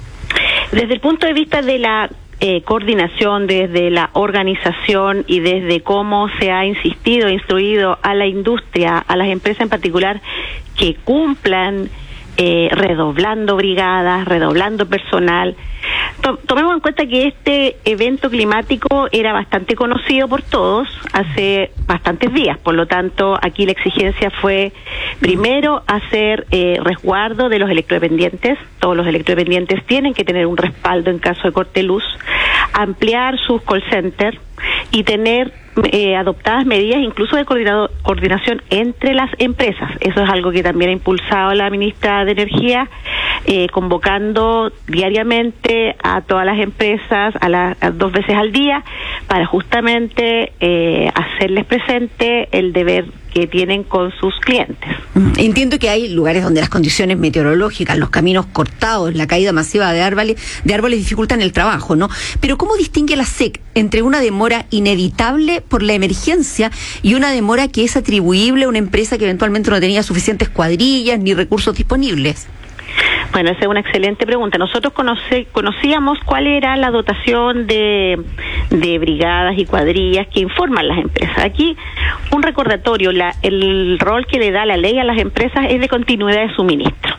Desde el punto de vista de la Eh, coordinación, desde la organización y desde cómo se ha insistido, instruido a la industria, a las empresas en particular, que cumplan eh, redoblando brigadas, redoblando personal, To- tomemos en cuenta que este evento climático era bastante conocido por todos hace bastantes días, por lo tanto aquí la exigencia fue primero hacer eh, resguardo de los electrodependientes. Todos los electrodependientes tienen que tener un respaldo en caso de corte de luz, ampliar sus call centers y tener eh, adoptadas medidas incluso de coordinado, coordinación entre las empresas. Eso es algo que también ha impulsado la ministra de Energía, eh, convocando diariamente a todas las empresas a las dos veces al día para justamente eh, hacerles presente el deber que tienen con sus clientes. Entiendo que hay lugares donde las condiciones meteorológicas, los caminos cortados, la caída masiva de árboles, de árboles dificultan el trabajo, ¿no? Pero ¿cómo distingue la S E C entre una demora inevitable por la emergencia y una demora que es atribuible a una empresa que eventualmente no tenía suficientes cuadrillas ni recursos disponibles? Bueno, esa es una excelente pregunta. Nosotros conoce, conocíamos cuál era la dotación de, de brigadas y cuadrillas que informan las empresas. Aquí, un recordatorio, la, el rol que le da la ley a las empresas es de continuidad de suministro.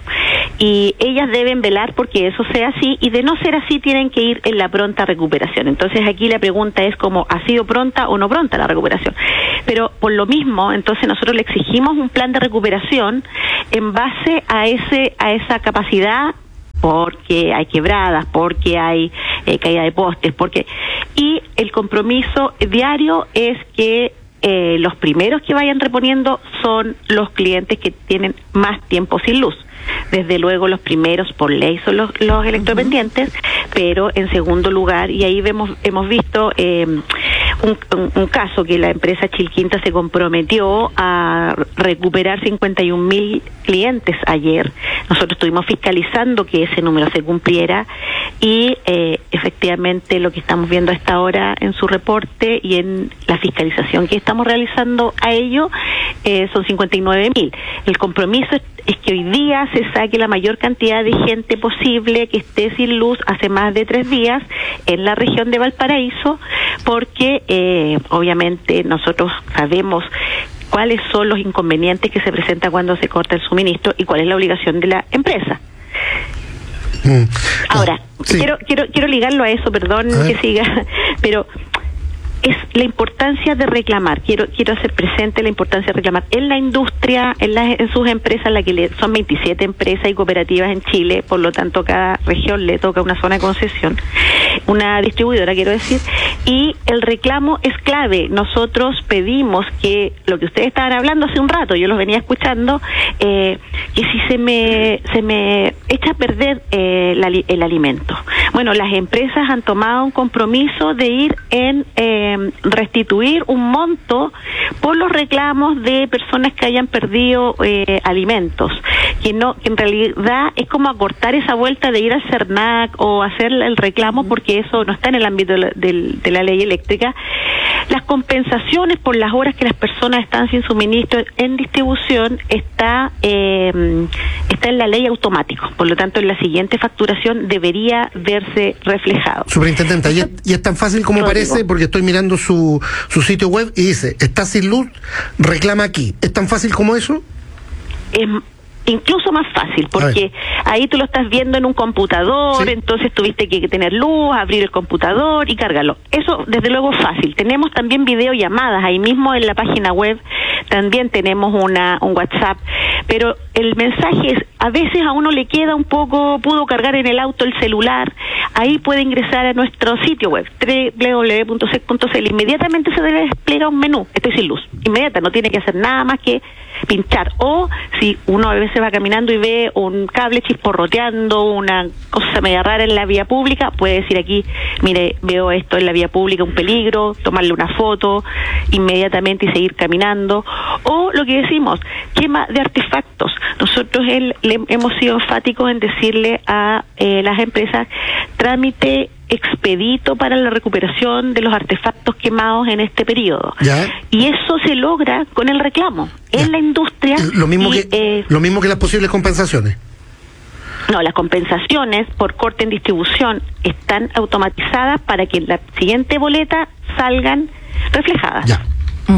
Y ellas deben velar porque eso sea así, y de no ser así tienen que ir en la pronta recuperación. Entonces aquí la pregunta es como, ¿ha sido pronta o no pronta la recuperación? Pero por lo mismo, entonces nosotros le exigimos un plan de recuperación en base a ese a esa capacidad, porque hay quebradas, porque hay eh, caída de postes, porque y el compromiso diario es que eh, los primeros que vayan reponiendo son los clientes que tienen más tiempo sin luz. Desde luego los primeros por ley son los, los electrodependientes, pero en segundo lugar, y ahí vemos hemos visto eh, un, un, un caso que la empresa Chilquinta se comprometió a recuperar cincuenta y un mil clientes ayer. Nosotros estuvimos fiscalizando que ese número se cumpliera y eh, efectivamente lo que estamos viendo a esta hora en su reporte y en la fiscalización que estamos realizando a ello eh, son cincuenta y nueve mil. El compromiso es, es que hoy día se saque la mayor cantidad de gente posible que esté sin luz hace más de tres días en la región de Valparaíso, porque eh, obviamente nosotros sabemos cuáles son los inconvenientes que se presentan cuando se corta el suministro y cuál es la obligación de la empresa. Mm. Ahora, sí. quiero quiero quiero ligarlo a eso, perdón que siga, pero es la importancia de reclamar. Quiero quiero hacer presente la importancia de reclamar en la industria, en, las, en sus empresas, la que le, son veintisiete empresas y cooperativas en Chile, por lo tanto cada región le toca una zona de concesión, una distribuidora quiero decir, y el reclamo es clave. Nosotros pedimos que lo que ustedes estaban hablando hace un rato, yo los venía escuchando, eh, que si se me se me echa a perder eh, la, el alimento. Bueno, las empresas han tomado un compromiso de ir en eh, restituir un monto por los reclamos de personas que hayan perdido eh, alimentos, que no que en realidad es como acortar esa vuelta de ir al CERNAC o hacer el reclamo, porque eso no está en el ámbito de la, de, de la ley eléctrica. Las compensaciones por las horas que las personas están sin suministro en distribución está eh, está en la ley automático, por lo tanto en la siguiente facturación debería verse reflejado. Superintendente, y es, y es tan fácil como Rodrigo. parece, porque estoy mirando su, su sitio web y dice, está sin luz, reclama aquí. ¿Es tan fácil como eso? Es incluso más fácil, porque ahí tú lo estás viendo en un computador, sí. Entonces tuviste que tener luz, abrir el computador y cargarlo. Eso desde luego es fácil. Tenemos también videollamadas, ahí mismo en la página web también tenemos una un WhatsApp, pero el mensaje es, a veces a uno le queda un poco, pudo cargar en el auto el celular, ahí puede ingresar a nuestro sitio web, doble u doble u doble u punto s e c punto c l, inmediatamente se debe desplegar un menú, estoy sin luz, inmediata, no tiene que hacer nada más que pinchar, o si uno a veces va caminando y ve un cable chisporroteando, una cosa media rara en la vía pública, puede decir aquí, mire, veo esto en la vía pública, un peligro, tomarle una foto inmediatamente y seguir caminando, o lo que decimos, quema de artefactos. Nosotros el, le, hemos sido enfáticos en decirle a eh, las empresas, trámite expedito para la recuperación de los artefactos quemados en este periodo. ¿Ya? Y eso se logra con el reclamo ya. En la industria. Lo mismo, y, que, eh, lo mismo que las posibles compensaciones. No, las compensaciones por corte en distribución están automatizadas para que en la siguiente boleta salgan reflejadas. Ya. Uh-huh.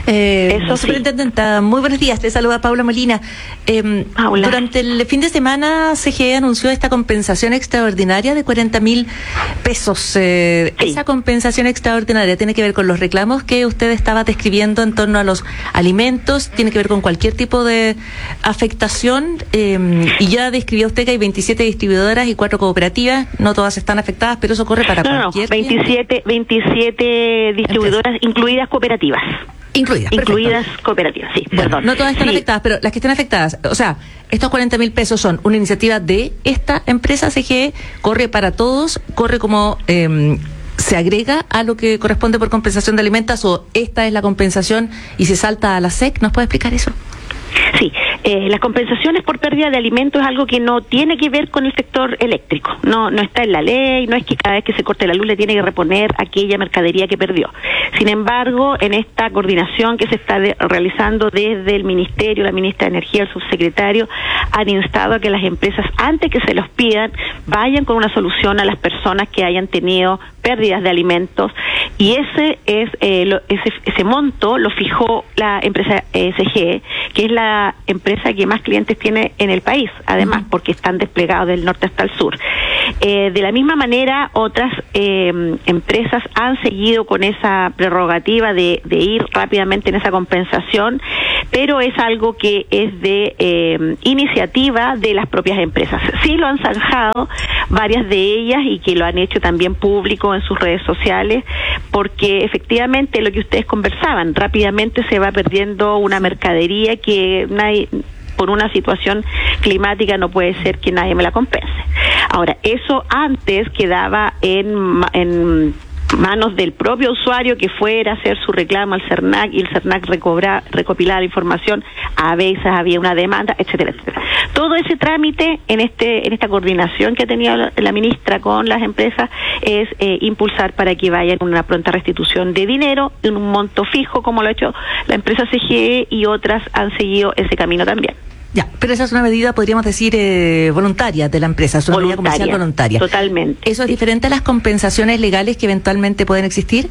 Eh, Eso Superintendenta, sí. Muy buenos días. Te saluda Paula Molina. Eh, Paula. Durante el fin de semana C G E anunció esta compensación extraordinaria de cuarenta mil pesos. Eh, sí. Esa compensación extraordinaria tiene que ver con los reclamos que usted estaba describiendo en torno a los alimentos, tiene que ver con cualquier tipo de afectación, eh, y ya describió usted que hay veintisiete distribuidoras y cuatro cooperativas, no todas están afectadas, pero eso corre para no, cualquier... No, veintisiete, veintisiete distribuidoras, Entonces. incluidas cooperativas. Incluidas. Incluidas perfecto. cooperativas, sí, bueno, perdón. No todas están sí. afectadas, pero las que estén afectadas, o sea, estos cuarenta mil pesos son una iniciativa de esta empresa C G E, corre para todos, corre como... Eh, ¿se agrega a lo que corresponde por compensación de alimentos o esta es la compensación y se salta a la S E C? ¿Nos puede explicar eso? Sí, eh, las compensaciones por pérdida de alimentos es algo que no tiene que ver con el sector eléctrico, no no está en la ley, no es que cada vez que se corte la luz le tiene que reponer aquella mercadería que perdió. Sin embargo, en esta coordinación que se está de, realizando desde el Ministerio, la Ministra de Energía, el Subsecretario, han instado a que las empresas, antes que se los pidan, vayan con una solución a las personas que hayan tenido pérdidas de alimentos, y ese es eh, lo, ese, ese monto lo fijó la empresa eh, C G E, que es la empresa que más clientes tiene en el país, además, uh-huh. porque están desplegados del norte hasta el sur. Eh, de la misma manera, otras eh, empresas han seguido con esa prerrogativa de, de ir rápidamente en esa compensación, pero es algo que es de eh, iniciativa de las propias empresas. Sí lo han zanjado varias de ellas y que lo han hecho también público en sus redes sociales, porque efectivamente lo que ustedes conversaban, rápidamente se va perdiendo una mercadería que nadie, por una situación climática no puede ser que nadie me la compense. Ahora, eso antes quedaba en, en manos del propio usuario que fuera a hacer su reclamo al CERNAC y el CERNAC recobra, recopilaba la información, a veces había una demanda, etcétera, etcétera. Todo ese trámite en este en esta coordinación que ha tenido la, la ministra con las empresas es eh, impulsar para que vayan a una pronta restitución de dinero en un monto fijo, como lo ha hecho la empresa C G E, y otras han seguido ese camino también. Ya, pero esa es una medida, podríamos decir, eh, voluntaria de la empresa, es una medida comercial voluntaria. Totalmente. ¿Eso es sí. diferente a las compensaciones legales que eventualmente pueden existir?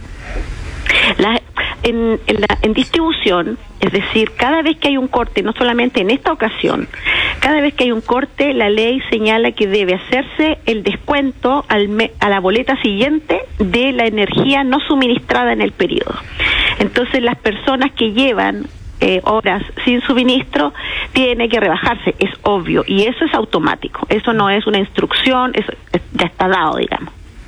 La, en, en, la, en distribución, es decir, cada vez que hay un corte, no solamente en esta ocasión, cada vez que hay un corte, la ley señala que debe hacerse el descuento al me, a la boleta siguiente de la energía no suministrada en el periodo. Entonces, las personas que llevan Eh, horas sin suministro, tiene que rebajarse, es obvio, y eso es automático, eso no es una instrucción, eso es, ya está dado, digamos.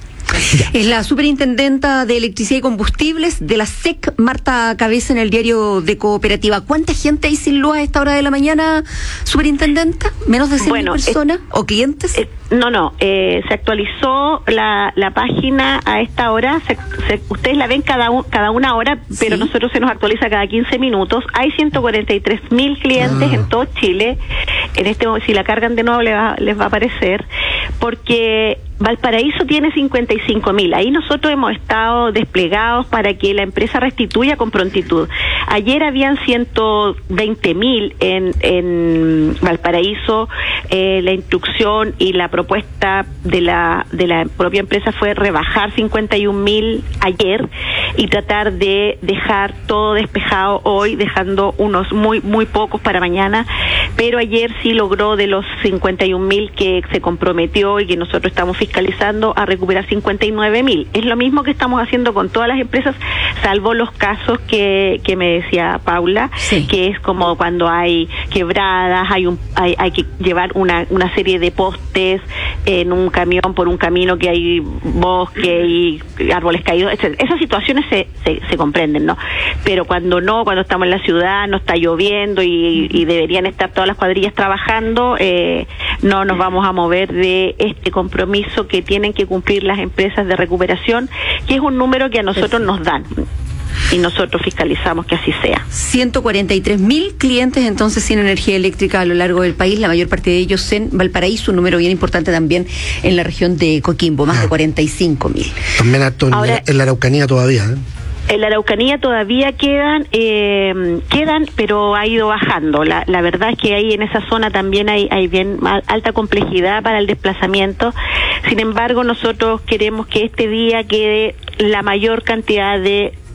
Es la superintendenta de Electricidad y Combustibles de la S E C, Marta Cabeza, en el diario de Cooperativa. ¿Cuánta gente hay sin luz a esta hora de la mañana, superintendenta? ¿Menos de cien bueno, personas eh, o clientes? Eh, no, no, eh, se actualizó la, la página a esta hora, se, se, ustedes la ven cada, un, cada una hora, pero sí. nosotros se nos actualiza cada quince minutos. Hay ciento cuarenta y tres mil clientes ah. en todo Chile. En este si la cargan de nuevo les va, les va a aparecer, porque Valparaíso tiene cincuenta y cinco mil. Ahí nosotros hemos estado desplegados para que la empresa restituya con prontitud. Ayer habían ciento veinte mil en, en Valparaíso. Eh, la instrucción y la propuesta de la de la propia empresa fue rebajar cincuenta y un mil ayer y tratar de dejar todo despejado hoy, dejando unos muy muy pocos para mañana. Pero ayer sí logró, de los cincuenta y un mil que se comprometió y que nosotros estamos fiscalizando, a recuperar cincuenta y nueve mil. Es lo mismo que estamos haciendo con todas las empresas, salvo los casos que, que me decía Paula, sí. que es como cuando hay quebradas, hay un hay, hay que llevar una, una serie de postes en un camión por un camino que hay bosque y árboles caídos, etcétera. Esas situaciones se, se, se comprenden, ¿no? Pero cuando no, cuando estamos en la ciudad, no está lloviendo y, y deberían estar todas las cuadrillas trabajando, eh, no nos vamos a mover de este compromiso que tienen que cumplir las empresas de recuperación, que es un número que a nosotros nos dan y nosotros fiscalizamos que así sea. ciento cuarenta y tres mil clientes entonces sin energía eléctrica a lo largo del país, la mayor parte de ellos en Valparaíso, un número bien importante también en la región de Coquimbo, más de cuarenta y cinco mil. También en, Ahora, en la Araucanía todavía, ¿eh? En la Araucanía todavía quedan, eh, quedan, pero ha ido bajando. La, la verdad es que ahí en esa zona también hay, hay bien alta complejidad para el desplazamiento. Sin embargo, nosotros queremos que este día quede la mayor cantidad de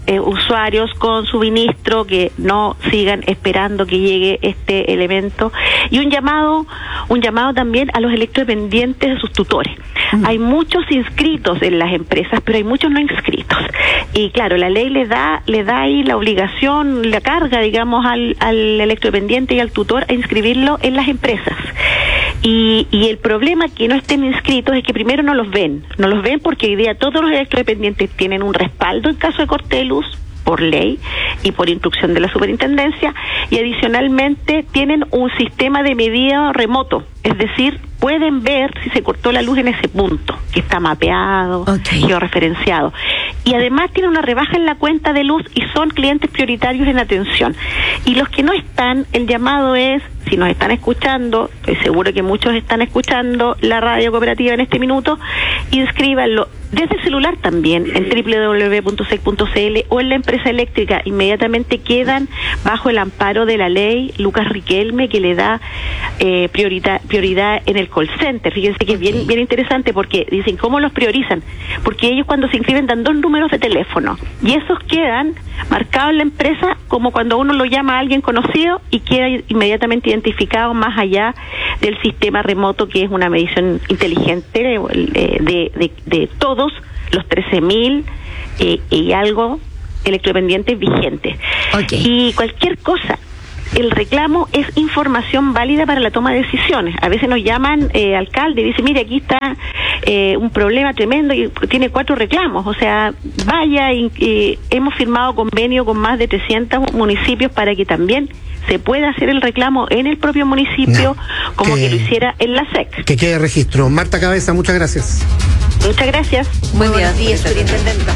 eh, usuarios con suministro, que no sigan esperando que llegue este elemento, y un llamado, un llamado también a los electrodependientes de sus tutores. Mm. Hay muchos inscritos en las empresas, pero hay muchos no inscritos. Y claro, la ley le da, le da ahí la obligación, la carga, digamos, al, al electrodependiente y al tutor a inscribirlo en las empresas. Y, y el problema que no estén inscritos es que primero no los ven, no los ven porque hoy día todos los electrodependientes tienen un respaldo en caso de corte de luz por ley y por instrucción de la superintendencia, y adicionalmente tienen un sistema de medida remoto, es decir, pueden ver si se cortó la luz en ese punto, que está mapeado, okay, georreferenciado. Y además tienen una rebaja en la cuenta de luz y son clientes prioritarios en atención. Y los que no están, el llamado es, si nos están escuchando, estoy seguro que muchos están escuchando la radio cooperativa en este minuto, inscríbanlo desde el celular también, en doble u doble u doble u punto sec punto c l o en la empresa eléctrica. Inmediatamente quedan bajo el amparo de la ley Lucas Riquelme, que le da eh, prioridad, prioridad en el call center. Fíjense que es bien, bien interesante, porque dicen, ¿cómo los priorizan? Porque ellos cuando se inscriben dan dos números de teléfono, y esos quedan marcados en la empresa como cuando uno lo llama a alguien conocido, y queda inmediatamente identificado, más allá del sistema remoto, que es una medición inteligente de, de, de, de todos los trece mil eh, y algo electrodependientes vigentes. Okay. Y cualquier cosa, el reclamo es información válida para la toma de decisiones. A veces nos llaman eh, alcalde y dicen, mire, aquí está eh, un problema tremendo y tiene cuatro reclamos. O sea, vaya, y, y hemos firmado convenio con más de trescientos municipios para que también se pueda hacer el reclamo en el propio municipio, no, como que, que lo hiciera en la S E C. Que quede registro. Marta Cabeza, muchas gracias. Muchas gracias. Buen día, días, superintendenta.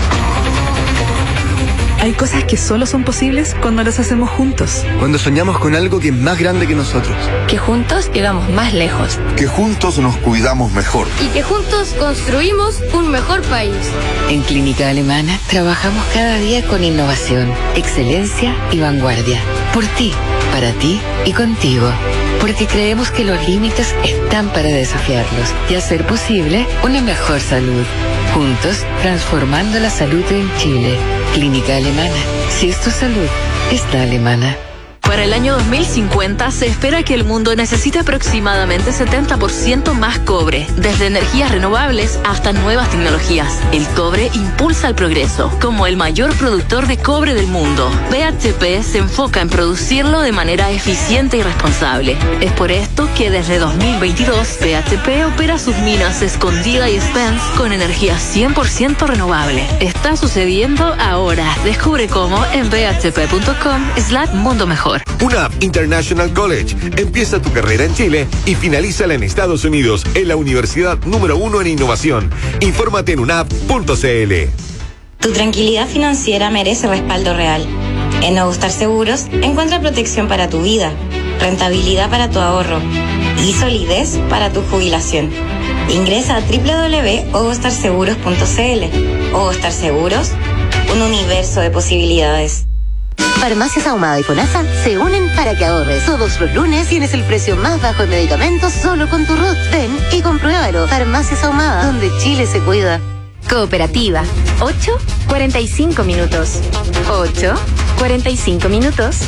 Hay cosas que solo son posibles cuando las hacemos juntos. Cuando soñamos con algo que es más grande que nosotros. Que juntos llegamos más lejos. Que juntos nos cuidamos mejor. Y que juntos construimos un mejor país. En Clínica Alemana trabajamos cada día con innovación, excelencia y vanguardia. Por ti, para ti y contigo. Porque creemos que los límites están para desafiarlos y hacer posible una mejor salud. Juntos, transformando la salud en Chile. Clínica Alemana. Si es tu salud, está alemana. Para el año dos mil cincuenta se espera que el mundo necesite aproximadamente setenta por ciento más cobre, desde energías renovables hasta nuevas tecnologías. El cobre impulsa el progreso. Como el mayor productor de cobre del mundo, B H P se enfoca en producirlo de manera eficiente y responsable. Es por esto que desde dos mil veintidós B H P opera sus minas Escondida y Spence con energía cien por ciento renovable. Está sucediendo ahora. Descubre cómo en b h p punto com slash mundo mejor. U N A P International College. Empieza tu carrera en Chile y finalízala en Estados Unidos, en la universidad número uno en innovación. Infórmate en u n a p punto c l. Tu tranquilidad financiera merece respaldo real. En Ogostar Seguros encuentra protección para tu vida, rentabilidad para tu ahorro y solidez para tu jubilación. Ingresa a doble u doble u doble u punto ogostar seguros punto c l. Ogostar Seguros, un universo de posibilidades. Farmacias Ahumada y FONASA se unen para que ahorres. Todos los lunes tienes el precio más bajo en medicamentos solo con tu R U T. Ven y compruébalo. Farmacias Ahumada, donde Chile se cuida. Cooperativa. ocho, cuarenta y cinco minutos. ocho, cuarenta y cinco minutos.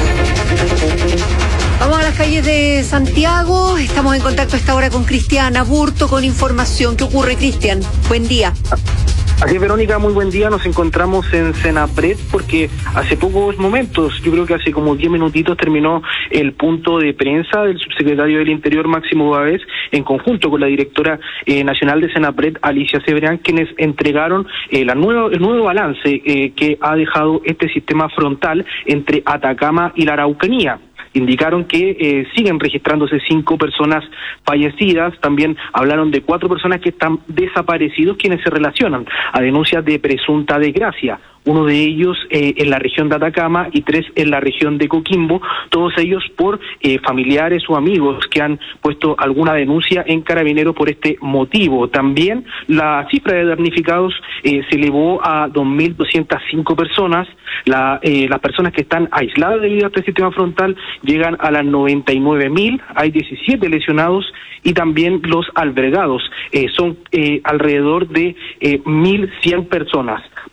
Vamos a las calles de Santiago. Estamos en contacto a esta hora con Cristian Aburto con información. ¿Qué ocurre, Cristian? Buen día. Así es, Verónica, muy buen día. Nos encontramos en Senapred porque hace pocos momentos, yo creo que hace como diez minutitos, terminó el punto de prensa del subsecretario del Interior, Máximo Báez, en conjunto con la directora eh, nacional de Senapred, Alicia Cebrián, quienes entregaron eh, la nuevo, el nuevo balance eh, que ha dejado este sistema frontal entre Atacama y la Araucanía. Indicaron que eh, siguen registrándose cinco personas fallecidas. También hablaron de cuatro personas que están desaparecidos, quienes se relacionan a denuncias de presunta desgracia. Uno de ellos eh, en la región de Atacama y tres en la región de Coquimbo, todos ellos por eh, familiares o amigos que han puesto alguna denuncia en Carabineros por este motivo. También la cifra de damnificados eh, se elevó a dos mil doscientas cinco personas. La, eh, las personas que están aisladas debido a este sistema frontal llegan a las noventa y nueve mil, hay diecisiete lesionados y también los albergados eh, son eh, alrededor de eh, mil cien personas.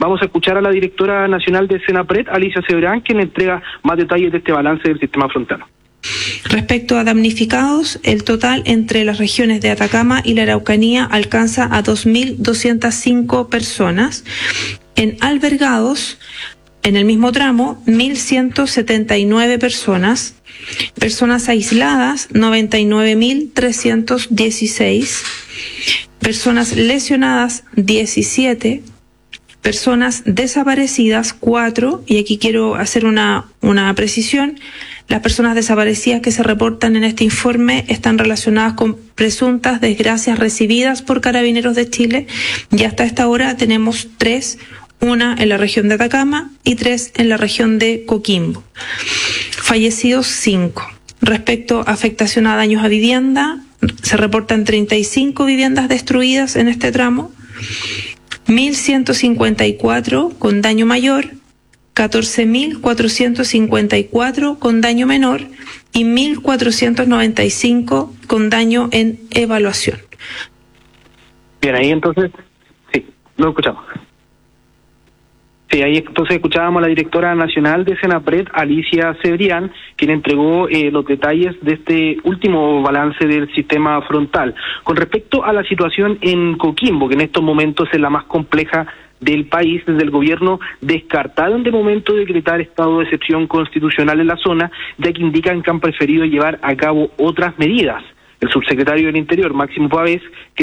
Vamos a escuchar a la directora nacional de Senapred, Alicia Cebrán, quien entrega más detalles de este balance del sistema frontal. Respecto a damnificados, el total entre las regiones de Atacama y la Araucanía alcanza a dos mil doscientas cinco personas. En albergados, en el mismo tramo, mil ciento setenta y nueve personas. Personas aisladas, noventa y nueve mil trescientos dieciséis. Personas lesionadas, diecisiete. Personas desaparecidas, cuatro. Y aquí quiero hacer una, una precisión. Las personas desaparecidas que se reportan en este informe están relacionadas con presuntas desgracias recibidas por Carabineros de Chile, y hasta esta hora tenemos tres, una en la región de Atacama y tres en la región de Coquimbo. Fallecidos, cinco. Respecto a afectación a daños a vivienda, se reportan treinta y cinco viviendas destruidas en este tramo, mil ciento cincuenta y cuatro con daño mayor, catorce mil cuatrocientos cincuenta y cuatro con daño menor y mil cuatrocientos noventa y cinco con daño en evaluación. Bien, ahí entonces, sí, lo escuchamos. Sí, ahí entonces escuchábamos a la directora nacional de Senapred, Alicia Cebrián, quien entregó eh, los detalles de este último balance del sistema frontal. Con respecto a la situación en Coquimbo, que en estos momentos es la más compleja del país, desde el gobierno descartaron de momento decretar estado de excepción constitucional en la zona, ya que indican que han preferido llevar a cabo otras medidas. El subsecretario del Interior, Máximo Pavés, que